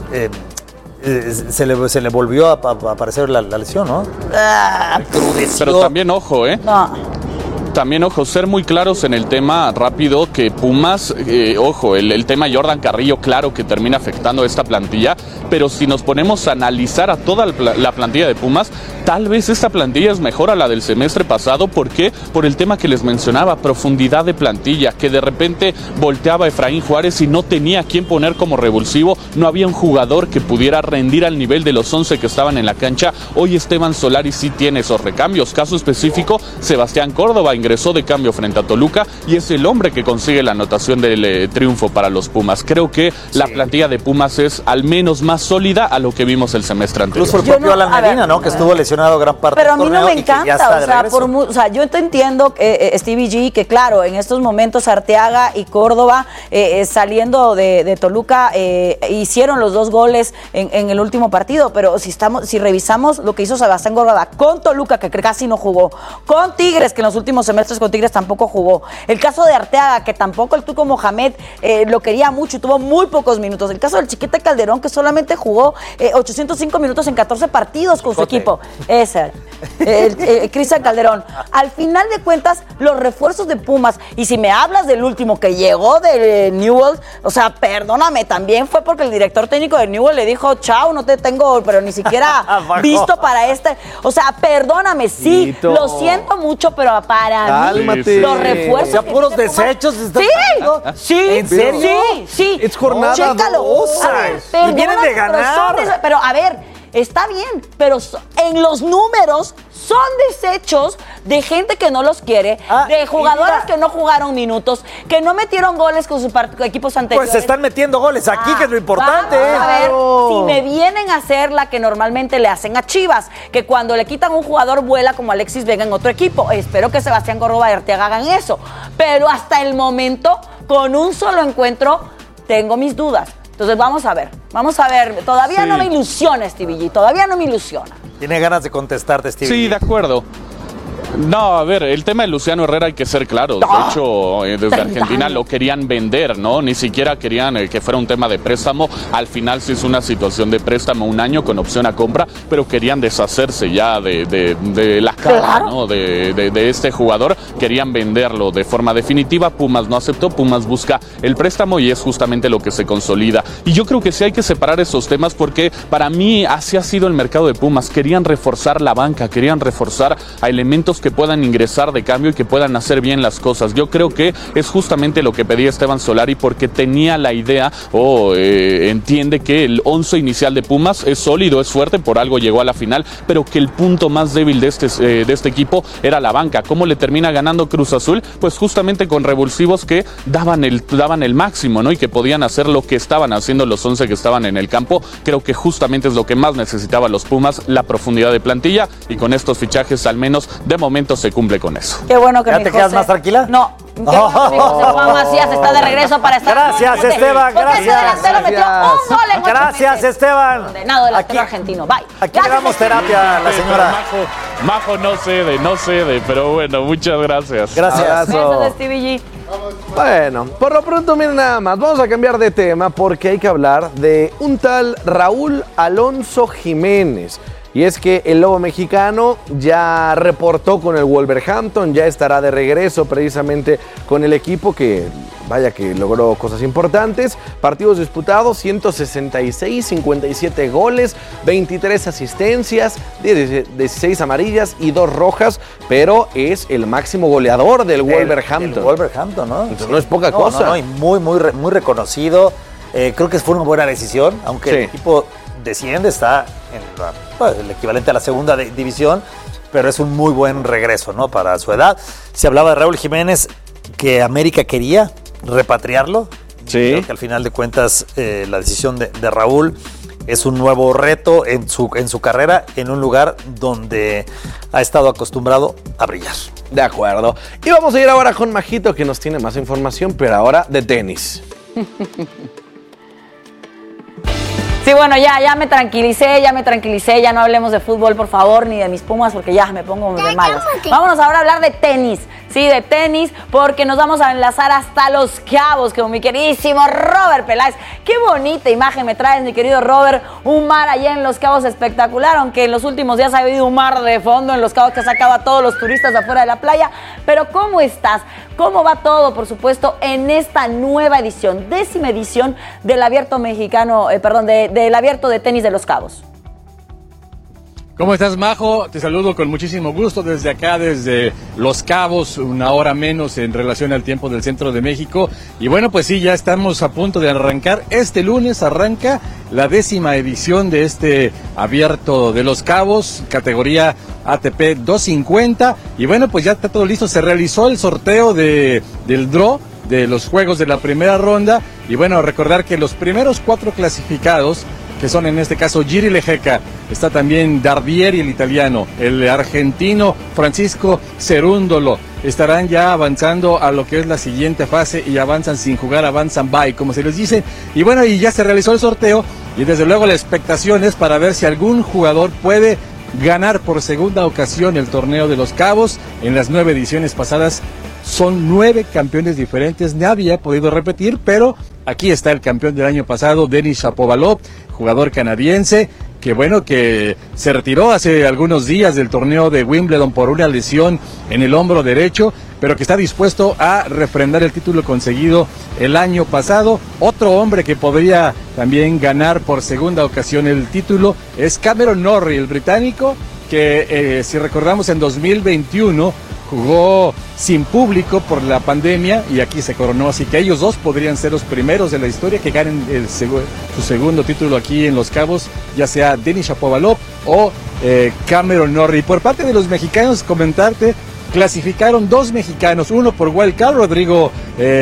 le volvió a aparecer la lesión, ¿no? Pero también, ojo, No. también, ojo, ser muy claros en el tema rápido que Pumas, ojo, el tema Jordan Carrillo, claro que termina afectando a esta plantilla, pero si nos ponemos a analizar a toda la plantilla de Pumas, tal vez esta plantilla es mejor a la del semestre pasado. ¿Por qué? Por el tema que les mencionaba, profundidad de plantilla, que de repente volteaba Efraín Juárez y no tenía quien poner como revulsivo, no había un jugador que pudiera rendir al nivel de los 11 que estaban en la cancha. Hoy Esteban Solari sí tiene esos recambios. Caso específico, Sebastián Córdoba ingresó de cambio frente a Toluca y es el hombre que consigue la anotación del triunfo para los Pumas. Creo que la plantilla de Pumas es al menos más sólida a lo que vimos el semestre anterior. Incluso el propio Alan Medina, ¿no? Que estuvo lesionado gran parte pero del torneo. Pero a mí no me encanta, o sea, yo te entiendo, Stevie G, que claro, en estos momentos Arteaga y Córdoba saliendo de Toluca hicieron los 2 goles en el último partido, pero si revisamos lo que hizo Sebastián Córdoba con Toluca, que casi no jugó, con Tigres, que en los últimos semestres con Tigres tampoco jugó, el caso de Arteaga, que tampoco el Tuco Mohamed lo quería mucho y tuvo muy pocos minutos, el caso del Chiquete Calderón, que solamente jugó 805 minutos en 14 partidos con su equipo, ese, Cristian Calderón. Al final de cuentas, los refuerzos de Pumas, y si me hablas del último que llegó de Newell's, o sea, perdóname, también fue porque el director técnico de Newell's le dijo, chao, no te tengo, pero ni siquiera visto para este, o sea, perdóname, sí, lo siento mucho, pero para mí, los refuerzos, o sea, puros desechos. Sí, ¿en serio? Sí. Es jornada 2. Y vienen de ganar. Pero a ver, está bien, pero en los números son desechos de gente que no los quiere, de jugadores que no jugaron minutos, que no metieron goles con sus equipos anteriores. Pues se están metiendo goles aquí, que es lo importante. Vamos a ver si me vienen a hacer la que normalmente le hacen a Chivas, que cuando le quitan un jugador vuela como Alexis Vega en otro equipo. Espero que Sebastián Córdoba y Arteaga hagan eso. Pero hasta el momento, con un solo encuentro, tengo mis dudas. Entonces vamos a ver. Todavía no me ilusiona, Stevie G, todavía no me ilusiona. Tiene ganas de contestarte, Stevie. Sí, de acuerdo. No, a ver, el tema de Luciano Herrera hay que ser claros. De hecho, desde Argentina lo querían vender, ¿no? Ni siquiera querían que fuera un tema de préstamo. Al final sí es una situación de préstamo, 1 año con opción a compra, pero querían deshacerse ya de la cara, ¿no? De este jugador. Querían venderlo de forma definitiva. Pumas no aceptó. Pumas busca el préstamo y es justamente lo que se consolida. Y yo creo que sí hay que separar esos temas porque para mí así ha sido el mercado de Pumas. Querían reforzar la banca, querían reforzar a elementos que puedan ingresar de cambio y que puedan hacer bien las cosas. Yo creo que es justamente lo que pedía Esteban Solari porque tenía la idea entiende que el 11 inicial de Pumas es sólido, es fuerte, por algo llegó a la final, pero que el punto más débil de este equipo era la banca. ¿Cómo le termina ganando Cruz Azul? Pues justamente con revulsivos que daban el máximo, ¿no? Y que podían hacer lo que estaban haciendo los 11 que estaban en el campo. Creo que justamente es lo que más necesitaban los Pumas, la profundidad de plantilla, y con estos fichajes al menos de momento se cumple con eso. Qué bueno que ¿Ya te quedas más tranquila? No. Qué bueno que José Juan Macías está de regreso para estar. Gracias, Esteban. Gracias. Ese delantero metió un gol en 8 Gracias, meses. Esteban. Condenado delantero argentino. Bye. Aquí le damos terapia a la señora. Majo no cede, pero bueno, muchas gracias. Gracias. Besos de Stevie G. Bueno, por lo pronto, miren nada más, vamos a cambiar de tema porque hay que hablar de un tal Raúl Alonso Jiménez. Y es que el Lobo mexicano ya reportó con el Wolverhampton, ya estará de regreso precisamente con el equipo que, vaya que logró cosas importantes. Partidos disputados, 166, 57 goles, 23 asistencias, 16 amarillas y 2 rojas, pero es el máximo goleador del Wolverhampton. El Wolverhampton, ¿no? Entonces no es poca cosa. No, y muy reconocido. Creo que fue una buena decisión, aunque el equipo desciende, está en el equivalente a la segunda división, pero es un muy buen regreso, ¿no? Para su edad. Se hablaba de Raúl Jiménez, que América quería repatriarlo. Sí. Creo que al final de cuentas la decisión de Raúl es un nuevo reto en su carrera, en un lugar donde ha estado acostumbrado a brillar. De acuerdo. Y vamos a ir ahora con Majito, que nos tiene más información, pero ahora de tenis. Sí, bueno, ya me tranquilicé, ya no hablemos de fútbol, por favor, ni de mis Pumas, porque ya me pongo de malas. Vámonos ahora a hablar de tenis. sí, de tenis, porque nos vamos a enlazar hasta Los Cabos con mi queridísimo Robert Peláez. Qué bonita imagen me traes, mi querido Robert, un mar allá en Los Cabos espectacular, aunque en los últimos días ha habido un mar de fondo en Los Cabos que ha sacado a todos los turistas afuera de la playa. Pero ¿cómo estás? ¿Cómo va todo, por supuesto, en esta nueva edición, 10ª edición del Abierto Mexicano, del Abierto de Tenis de Los Cabos? ¿Cómo estás, Majo? Te saludo con muchísimo gusto desde acá, desde Los Cabos, una hora menos en relación al tiempo del centro de México. Y bueno, pues sí, ya estamos a punto de arrancar. Este lunes arranca la 10ª edición de este Abierto de Los Cabos, categoría ATP 250. Y bueno, pues ya está todo listo. Se realizó el sorteo del draw de los juegos de la primera ronda. Y bueno, recordar que los primeros 4 clasificados, que son en este caso Giri Lejeca, está también Dardieri, el italiano, el argentino Francisco Cerúndolo, estarán ya avanzando a lo que es la siguiente fase y avanzan sin jugar, avanzan bye, como se les dice. Y bueno, y ya se realizó el sorteo y desde luego la expectación es para ver si algún jugador puede ganar por segunda ocasión el torneo de Los Cabos. En las 9 ediciones pasadas son 9 campeones diferentes, nadie ha podido repetir, pero aquí está el campeón del año pasado, Denis Shapovalov, jugador canadiense, que bueno, que se retiró hace algunos días del torneo de Wimbledon por una lesión en el hombro derecho, pero que está dispuesto a refrendar el título conseguido el año pasado. Otro hombre que podría también ganar por segunda ocasión el título es Cameron Norrie, el británico, que si recordamos en 2021 jugó sin público por la pandemia y aquí se coronó, así que ellos dos podrían ser los primeros de la historia que ganen su segundo título aquí en Los Cabos, ya sea Denis Shapovalov o Cameron Norrie. Por parte de los mexicanos, comentarte, clasificaron 2 mexicanos, uno por wild card, Rodrigo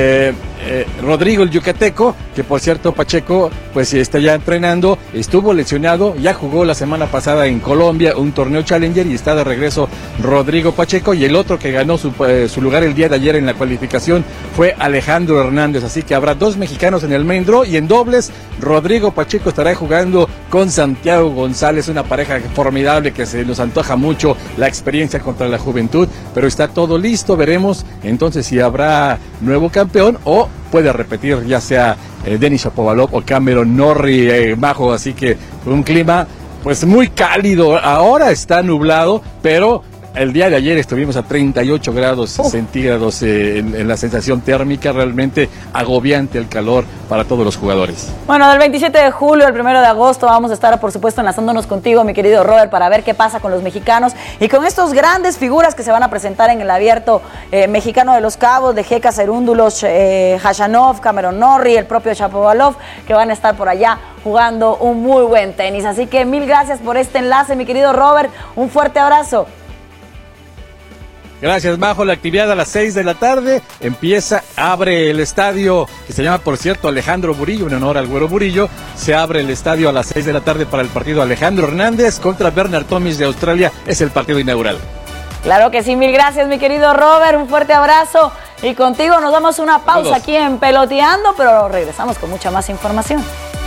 el yucateco, que por cierto Pacheco pues está ya entrenando, estuvo lesionado, ya jugó la semana pasada en Colombia un torneo Challenger y está de regreso Rodrigo Pacheco, y el otro que ganó su lugar el día de ayer en la cualificación fue Alejandro Hernández, así que habrá 2 mexicanos en el main draw. Y en dobles, Rodrigo Pacheco estará jugando con Santiago González, una pareja formidable que se nos antoja mucho la experiencia contra la juventud, pero está todo listo, veremos entonces si habrá nuevo campeón o puede repetir ya sea Denis Shapovalov o Cameron Norrie, Majo. Así que un clima pues muy cálido, ahora está nublado, pero el día de ayer estuvimos a 38 grados centígrados en la sensación térmica, realmente agobiante el calor para todos los jugadores. Bueno, del 27 de julio al 1 de agosto vamos a estar, por supuesto, enlazándonos contigo, mi querido Robert, para ver qué pasa con los mexicanos y con estos grandes figuras que se van a presentar en el Abierto Mexicano de Los Cabos, de Lejeca, Cerúndolo, Khachanov, Cameron Norrie, el propio Shapovalov, que van a estar por allá jugando un muy buen tenis. Así que mil gracias por este enlace, mi querido Robert, un fuerte abrazo. Gracias, Majo. La actividad a las 6 de la tarde abre el estadio, que se llama, por cierto, Alejandro Burillo, en honor al Güero Burillo. Se abre el estadio a las 6 de la tarde para el partido Alejandro Hernández contra Bernard Tomic de Australia. Es el partido inaugural. Claro que sí, mil gracias, mi querido Robert. Un fuerte abrazo. Y contigo nos damos una pausa aquí en Peloteando, pero regresamos con mucha más información.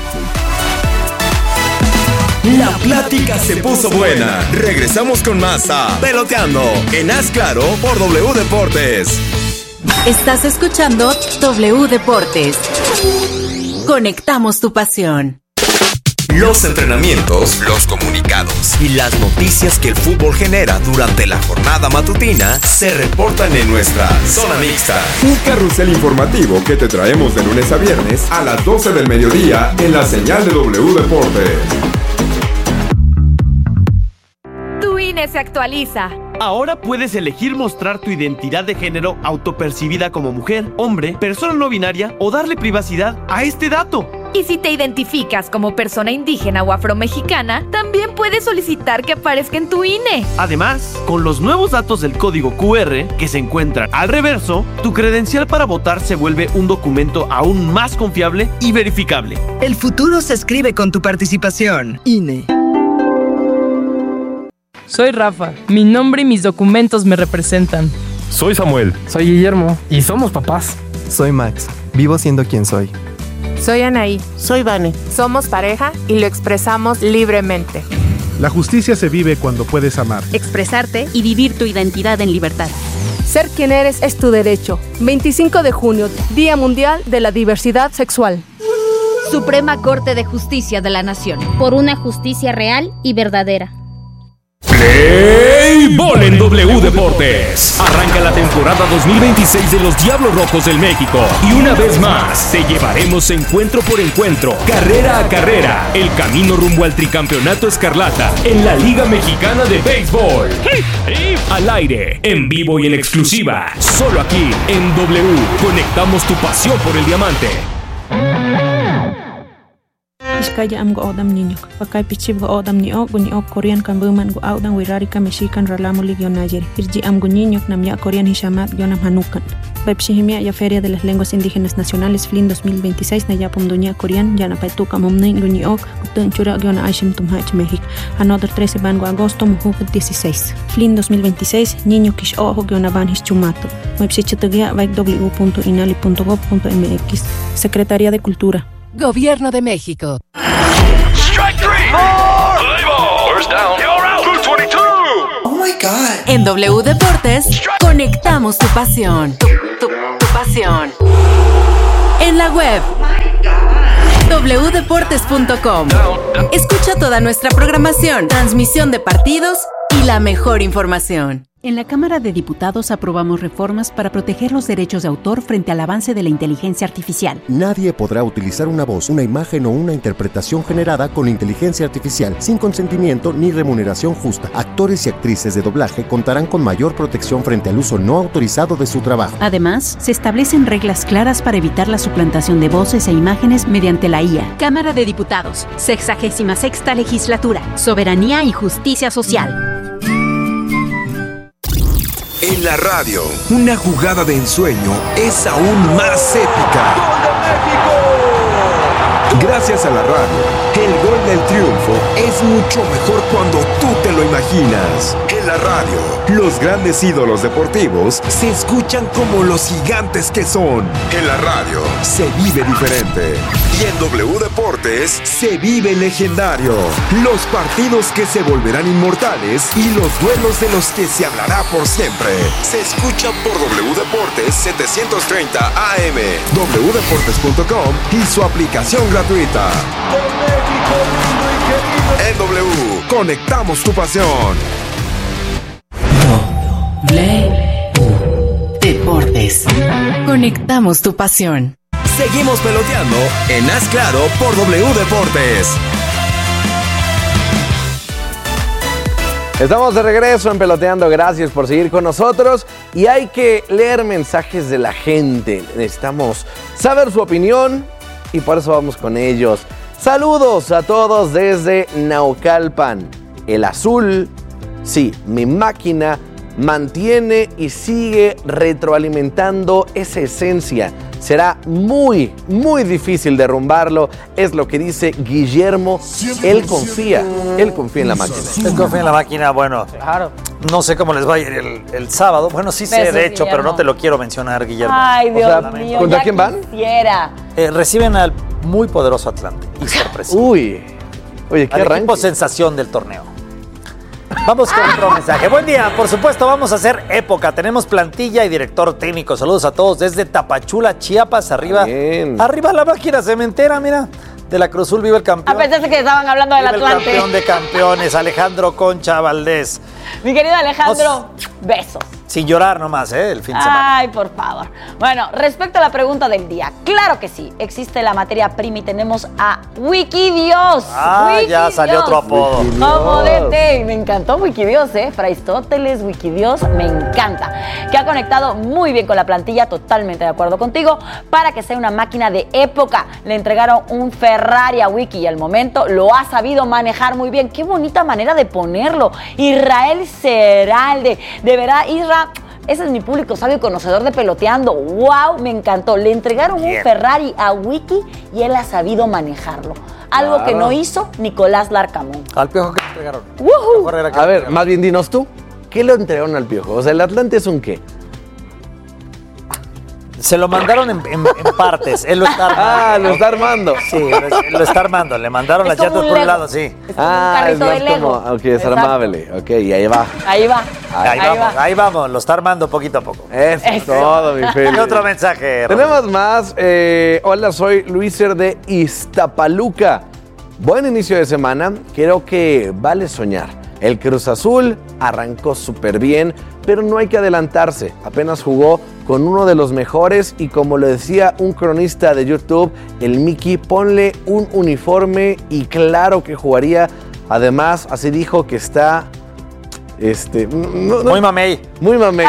La plática se puso buena. Regresamos con más a Peloteando en Haz Claro por W Deportes. Estás escuchando W Deportes. Conectamos tu pasión. Los entrenamientos, los comunicados y las noticias que el fútbol genera durante la jornada matutina se reportan en nuestra Zona Mixta. Un carrusel informativo que te traemos de lunes a viernes a las 12 del mediodía en la señal de W Deportes. Tu INE se actualiza. Ahora puedes elegir mostrar tu identidad de género autopercibida como mujer, hombre, persona no binaria o darle privacidad a este dato. Y si te identificas como persona indígena o afromexicana, también puedes solicitar que aparezca en tu INE. Además, con los nuevos datos del código QR que se encuentran al reverso, tu credencial para votar se vuelve un documento aún más confiable y verificable. El futuro se escribe con tu participación. INE. Soy Rafa. Mi nombre y mis documentos me representan. Soy Samuel. Soy Guillermo. Y somos papás. Soy Max. Vivo siendo quien soy. Soy Anaí. Soy Vane. Somos pareja y lo expresamos libremente. La justicia se vive cuando puedes amar, expresarte y vivir tu identidad en libertad. Ser quien eres es tu derecho. 25 de junio, Día Mundial de la Diversidad Sexual. Suprema Corte de Justicia de la Nación. Por una justicia real y verdadera. Play Ball en W Deportes. Arranca la temporada 2026 de los Diablos Rojos del México. Y una vez más, te llevaremos encuentro por encuentro, carrera a carrera, el camino rumbo al tricampeonato escarlata en la Liga Mexicana de Béisbol. Al aire, en vivo y en exclusiva, solo aquí en W. Conectamos tu pasión por el diamante. Iskaya am go odam niño, pakai pichib go odam ni ok Korean kan buman go audan wirarika mexican ralamo ligio nayer. Irji am go niño nam ya Korean hishamat yonam hanukan. Pepshihimia ya Feria de las Lenguas Indígenas Nacionales FLIN 2026 na yapum dunia Korean yana paituka momnen guni ok utun chura yona aishim tumhach México. Another 13 bango agosto mujuk 16. FLIN 2026 niño kish ojo yona van hischumato. Website www.inali.gov.mx. Secretaría de Cultura. Gobierno de México. Strike three. First down. You're out. 222. Oh my God. En W Deportes, conectamos tu pasión. Tu pasión. En la web. wdeportes.com. Escucha toda nuestra programación, transmisión de partidos y la mejor información. En la Cámara de Diputados aprobamos reformas para proteger los derechos de autor frente al avance de la inteligencia artificial. Nadie podrá utilizar una voz, una imagen o una interpretación generada con inteligencia artificial sin consentimiento ni remuneración justa. Actores y actrices de doblaje contarán con mayor protección frente al uso no autorizado de su trabajo. Además, se establecen reglas claras para evitar la suplantación de voces e imágenes mediante la IA. Cámara de Diputados, 66ª Legislatura, Soberanía y Justicia Social. En la radio, una jugada de ensueño es aún más épica. ¡Gol de México! Gracias a la radio, el gol del triunfo es mucho mejor cuando tú te lo imaginas. En la radio, los grandes ídolos deportivos se escuchan como los gigantes que son. En la radio, se vive diferente. Y en W Deportes, se vive legendario. Los partidos que se volverán inmortales y los duelos de los que se hablará por siempre. Se escuchan por W Deportes 730 AM, wdeportes.com y su aplicación gratuita. En W, conectamos tu pasión. Deportes. Conectamos tu pasión. Seguimos peloteando en Haz Claro por W Deportes. Estamos de regreso en Peloteando, gracias por seguir con nosotros y hay que leer mensajes de la gente. Necesitamos saber su opinión y por eso vamos con ellos. Saludos a todos desde Naucalpan. El azul, sí, mi máquina mantiene y sigue retroalimentando esa esencia. Será muy, muy difícil derrumbarlo, es lo que dice Guillermo. Él confía en la máquina. Él confía en la máquina, bueno, claro. No sé cómo les va a ir el sábado. Bueno, sí sé, de hecho, pero no te lo quiero mencionar, Guillermo. Ay, Dios mío. ¿Contra quién van? Quisiera. Reciben al muy poderoso Atlante y sorpresa. Uy, oye, qué arranque. Equipo sensación del torneo. Vamos con otro mensaje. Buen día, por supuesto, vamos a hacer época. Tenemos plantilla y director técnico. Saludos a todos desde Tapachula, Chiapas, arriba. Bien. Arriba la máquina cementera, mira. De la Cruz Azul, vive el campeón. A pesar de que estaban hablando del Atlante. El campeón de campeones, Alejandro Concha Valdés. Mi querido Alejandro, besos. Sin llorar nomás, el fin de semana. Ay, por favor. Bueno, respecto a la pregunta del día, claro que sí, existe la materia prima y tenemos a Wikidios. Ya salió otro apodo. Comodete. Me encantó Wikidios, Fraistóteles, Wikidios, me encanta. Que ha conectado muy bien con la plantilla, totalmente de acuerdo contigo, para que sea una máquina de época. Le entregaron un Ferrari a Wiki y al momento lo ha sabido manejar muy bien. Qué bonita manera de ponerlo. Israel Seralde. De verdad, Isra, ese es mi público sabio y conocedor de Peloteando. ¡Wow! Me encantó. Le entregaron un Ferrari a Wiki y él ha sabido manejarlo. Algo que no hizo Nicolás Larcamón. ¿Al Piojo qué le entregaron? A ver, más bien dinos tú, ¿qué le entregaron al Piojo? O sea, ¿el Atlante es un qué? Se lo mandaron en partes. Él lo está armando. Ah, lo está armando. Sí, lo está armando. Le mandaron las llantas por un lado, sí. Es como un carrito de Lego. Ok, es armable. Ok, y ahí va. Ahí vamos. Lo está armando poquito a poco. Eso es todo, mi Félix. ¿Qué otro mensaje, Tenemos más. Hola, soy Luiser de Iztapaluca. Buen inicio de semana. Creo que vale soñar. El Cruz Azul arrancó súper bien, pero no hay que adelantarse. Apenas jugó con uno de los mejores y como lo decía un cronista de YouTube, el Mickey, ponle un uniforme y claro que jugaría. Además, así dijo que está... muy mamey. Muy mamey.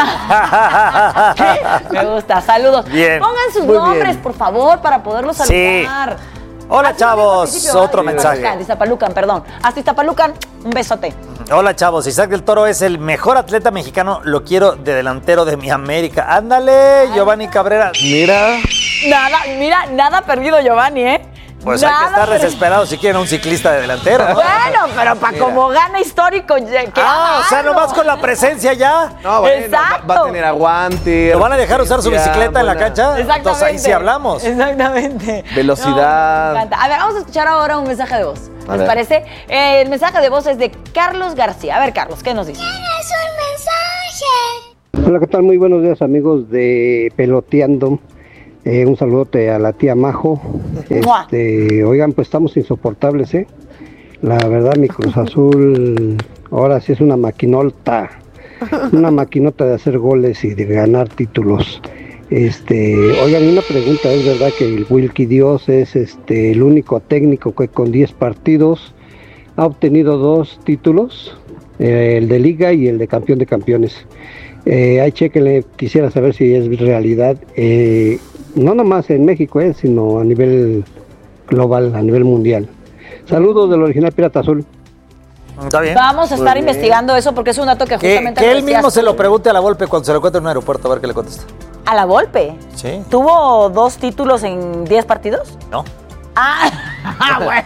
Me gusta, saludos. Bien. Pongan sus Muy nombres, bien. por favor, para poderlos saludar. Sí. Hola, chavos. Otro mensaje. Iztapalucan, perdón. Hasta Iztapalucan, un besote. Hola, chavos. Isaac del Toro es el mejor atleta mexicano. Lo quiero de delantero de mi América. Ándale, Giovanni Cabrera. Mira. Nada perdido, Giovanni, ¿eh? Pues hay que estar desesperado si quieren un ciclista de delantero, ¿no? Bueno, pero para como gana histórico. O sea, nomás con la presencia ya. No, bueno, Exacto. va a tener aguante. ¿Lo van a dejar usar su bicicleta en la cancha? Exactamente. Entonces ahí sí hablamos. Exactamente. Velocidad. Me encanta. A ver, vamos a escuchar ahora un mensaje de voz. A ¿Les ver. parece? El mensaje de voz es de Carlos García. A ver, Carlos, ¿qué nos dice? ¡Es un mensaje! Hola, ¿qué tal? Muy buenos días, amigos de Peloteando. Un saludote a la tía Majo. Oigan, pues estamos insoportables, ¿eh? La verdad, mi Cruz Azul ahora sí es una maquinota. Una maquinota de hacer goles y de ganar títulos. Oigan, una pregunta, ¿es verdad que el Wilkie Dios es el único técnico que con 10 partidos ha obtenido 2 títulos? El de Liga y el de Campeón de Campeones. Ahí chéquenle, quisiera saber si es realidad, no nomás en México, sino a nivel global, a nivel mundial. Saludos del original Pirata Azul. Está bien. Vamos a estar investigando eso porque es un dato que justamente... Que él mismo se lo pregunte a la Volpe cuando se lo encuentre en un aeropuerto, a ver qué le contesta. ¿A la Volpe? Sí. ¿Tuvo 2 títulos en 10 partidos? No. Bueno.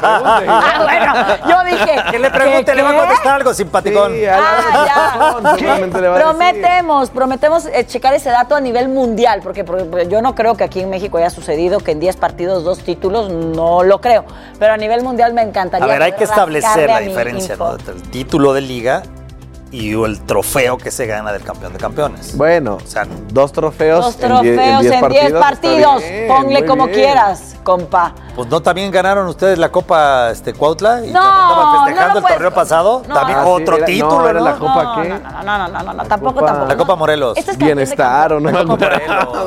Yo dije... Que le pregunte, le va a contestar algo simpaticón. Sí, seguramente le va a decir. Prometemos checar ese dato a nivel mundial, porque yo no creo que aquí en México haya sucedido que en 10 partidos 2 títulos, no lo creo. Pero a nivel mundial me encantaría. A ver, hay que establecer la mi diferencia, info. ¿no? Entre el título de liga y el trofeo que se gana del campeón de campeones. Bueno, o sea, 2 trofeos. 2 trofeos en 10 partidos. Ponle como quieras, compa. Pues no, también ganaron ustedes la Copa Cuautla y No, andaban festejando no el puedes- torneo pasado. no. También otro título, no, era ¿no? la Copa ¿qué? No, tampoco. La Copa Morelos. Esto es campeón de Bienestar o no me acuerdo.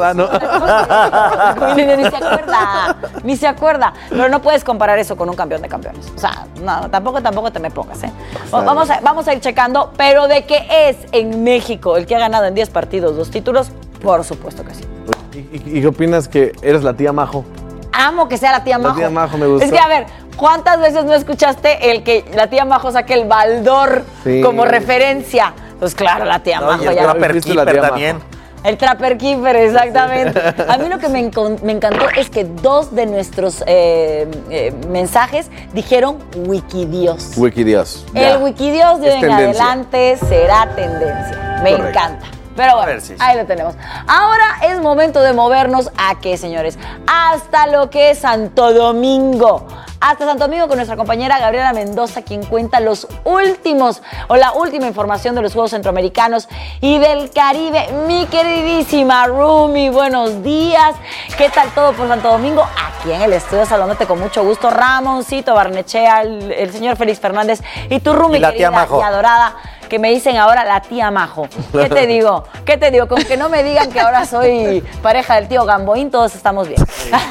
Ni se acuerda. Pero no puedes comparar eso con un campeón de campeones. O sea, no, tampoco te me pongas, ¿eh? Vamos a ir checando, pero de que es en México el que ha ganado en 10 partidos 2 títulos, por supuesto que sí. ¿Y qué opinas que eres la tía Majo? Amo que sea la tía Majo. La tía Majo me gustó. Es que, a ver, ¿cuántas veces no escuchaste el que la tía Majo saque el baldor como referencia? Pues claro, la tía Majo Y el ya. Trapper Keeper también. El Trapper Keeper, exactamente. A mí lo que me encantó es que 2 de nuestros mensajes dijeron Wikidios. Wikidios. El Wikidios de Es hoy en tendencia. adelante será tendencia. Me Correcto. encanta. Pero bueno, A ver, sí. ahí lo tenemos. Ahora es momento de movernos a qué, señores, hasta lo que es Santo Domingo. Hasta Santo Domingo con nuestra compañera Gabriela Mendoza, quien cuenta la última información de los Juegos Centroamericanos y del Caribe. Mi queridísima Rumi, buenos días. ¿Qué tal todo por Santo Domingo? Aquí en el estudio saludándote con mucho gusto, Ramoncito Barnechea, el señor Félix Fernández y tu Rumi, Y la tía querida Majo. y adorada, que me dicen ahora la tía Majo. ¿Qué te digo? Con que no me digan que ahora soy pareja del tío Gamboín, todos estamos bien.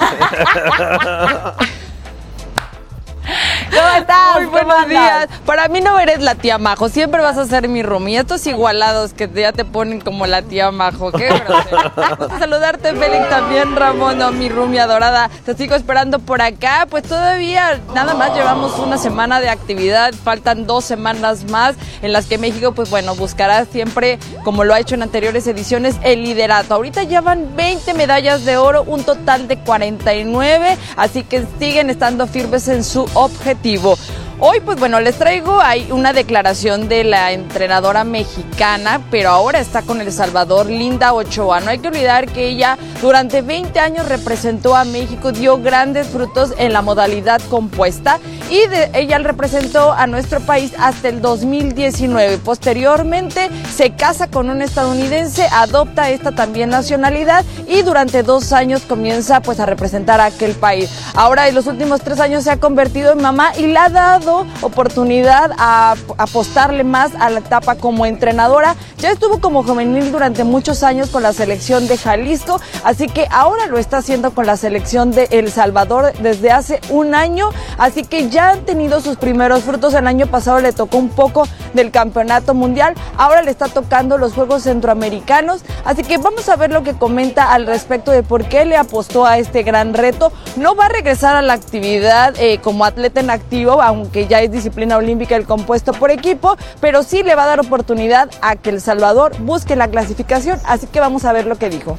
¿Cómo estás? Muy buenos días. Para mí no eres la tía Majo, siempre vas a ser mi Rumi. Estos igualados que ya te ponen como la tía Majo, qué grosero. Gusto saludarte, Félix, también, Ramón, mi Rumi adorada. Te sigo esperando por acá. Pues todavía nada más llevamos una semana de actividad, faltan 2 semanas más en las que México, pues bueno, buscará siempre, como lo ha hecho en anteriores ediciones, el liderato. Ahorita ya van 20 medallas de oro, un total de 49, así que siguen estando firmes en su objetivo. Hoy, pues bueno, les traigo ahí una declaración de la entrenadora mexicana, pero ahora está con El Salvador, Linda Ochoa. No hay que olvidar que ella durante 20 años representó a México, dio grandes frutos en la modalidad compuesta y ella representó a nuestro país hasta el 2019. Posteriormente se casa con un estadounidense, adopta esta también nacionalidad y durante 2 años comienza pues a representar a aquel país. Ahora en los últimos 3 años se ha convertido en mamá y le ha dado oportunidad a apostarle más a la etapa como entrenadora. Ya estuvo como juvenil durante muchos años con la selección de Jalisco, así que ahora lo está haciendo con la selección de El Salvador desde hace 1 año, así que ya han tenido sus primeros frutos. El año pasado le tocó un poco del campeonato mundial, ahora le está tocando los Juegos Centroamericanos, así que vamos a ver lo que comenta al respecto de por qué le apostó a este gran reto. No va a regresar a la actividad como atleta en activo, aunque ya es disciplina olímpica el compuesto por equipo, pero sí le va a dar oportunidad a que El Salvador busque la clasificación, así que vamos a ver lo que dijo.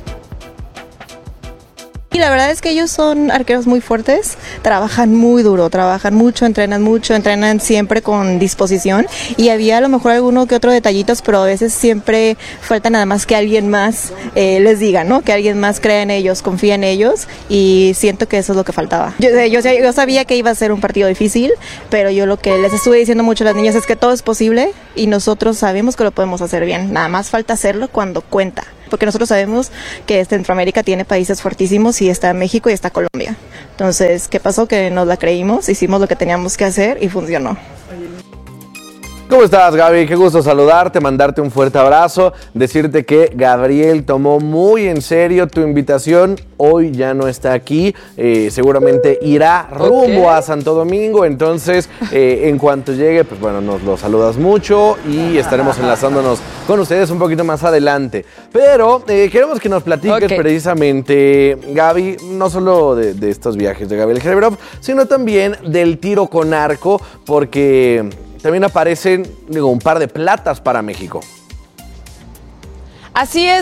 Y la verdad es que ellos son arqueros muy fuertes, trabajan muy duro, trabajan mucho, entrenan siempre con disposición y había a lo mejor alguno que otro detallitos, pero a veces siempre falta nada más que alguien más les diga, ¿no? Que alguien más crea en ellos, confía en ellos y siento que eso es lo que faltaba. Yo sabía que iba a ser un partido difícil, pero yo lo que les estuve diciendo mucho a las niñas es que todo es posible y nosotros sabemos que lo podemos hacer bien, nada más falta hacerlo cuando cuenta. Porque nosotros sabemos que Centroamérica tiene países fuertísimos y está México y está Colombia. Entonces, ¿qué pasó? Que nos la creímos, hicimos lo que teníamos que hacer y funcionó. ¿Cómo estás, Gaby? Qué gusto saludarte, mandarte un fuerte abrazo, decirte que Gabriel tomó muy en serio tu invitación, hoy ya no está aquí, seguramente irá rumbo a Santo Domingo, entonces en cuanto llegue, pues bueno, nos lo saludas mucho y estaremos enlazándonos con ustedes un poquito más adelante. Pero queremos que nos platiques precisamente, Gaby, no solo de estos viajes de Gabriel Gerebrov, sino también del tiro con arco, porque también aparecen un par de platas para México. Así es.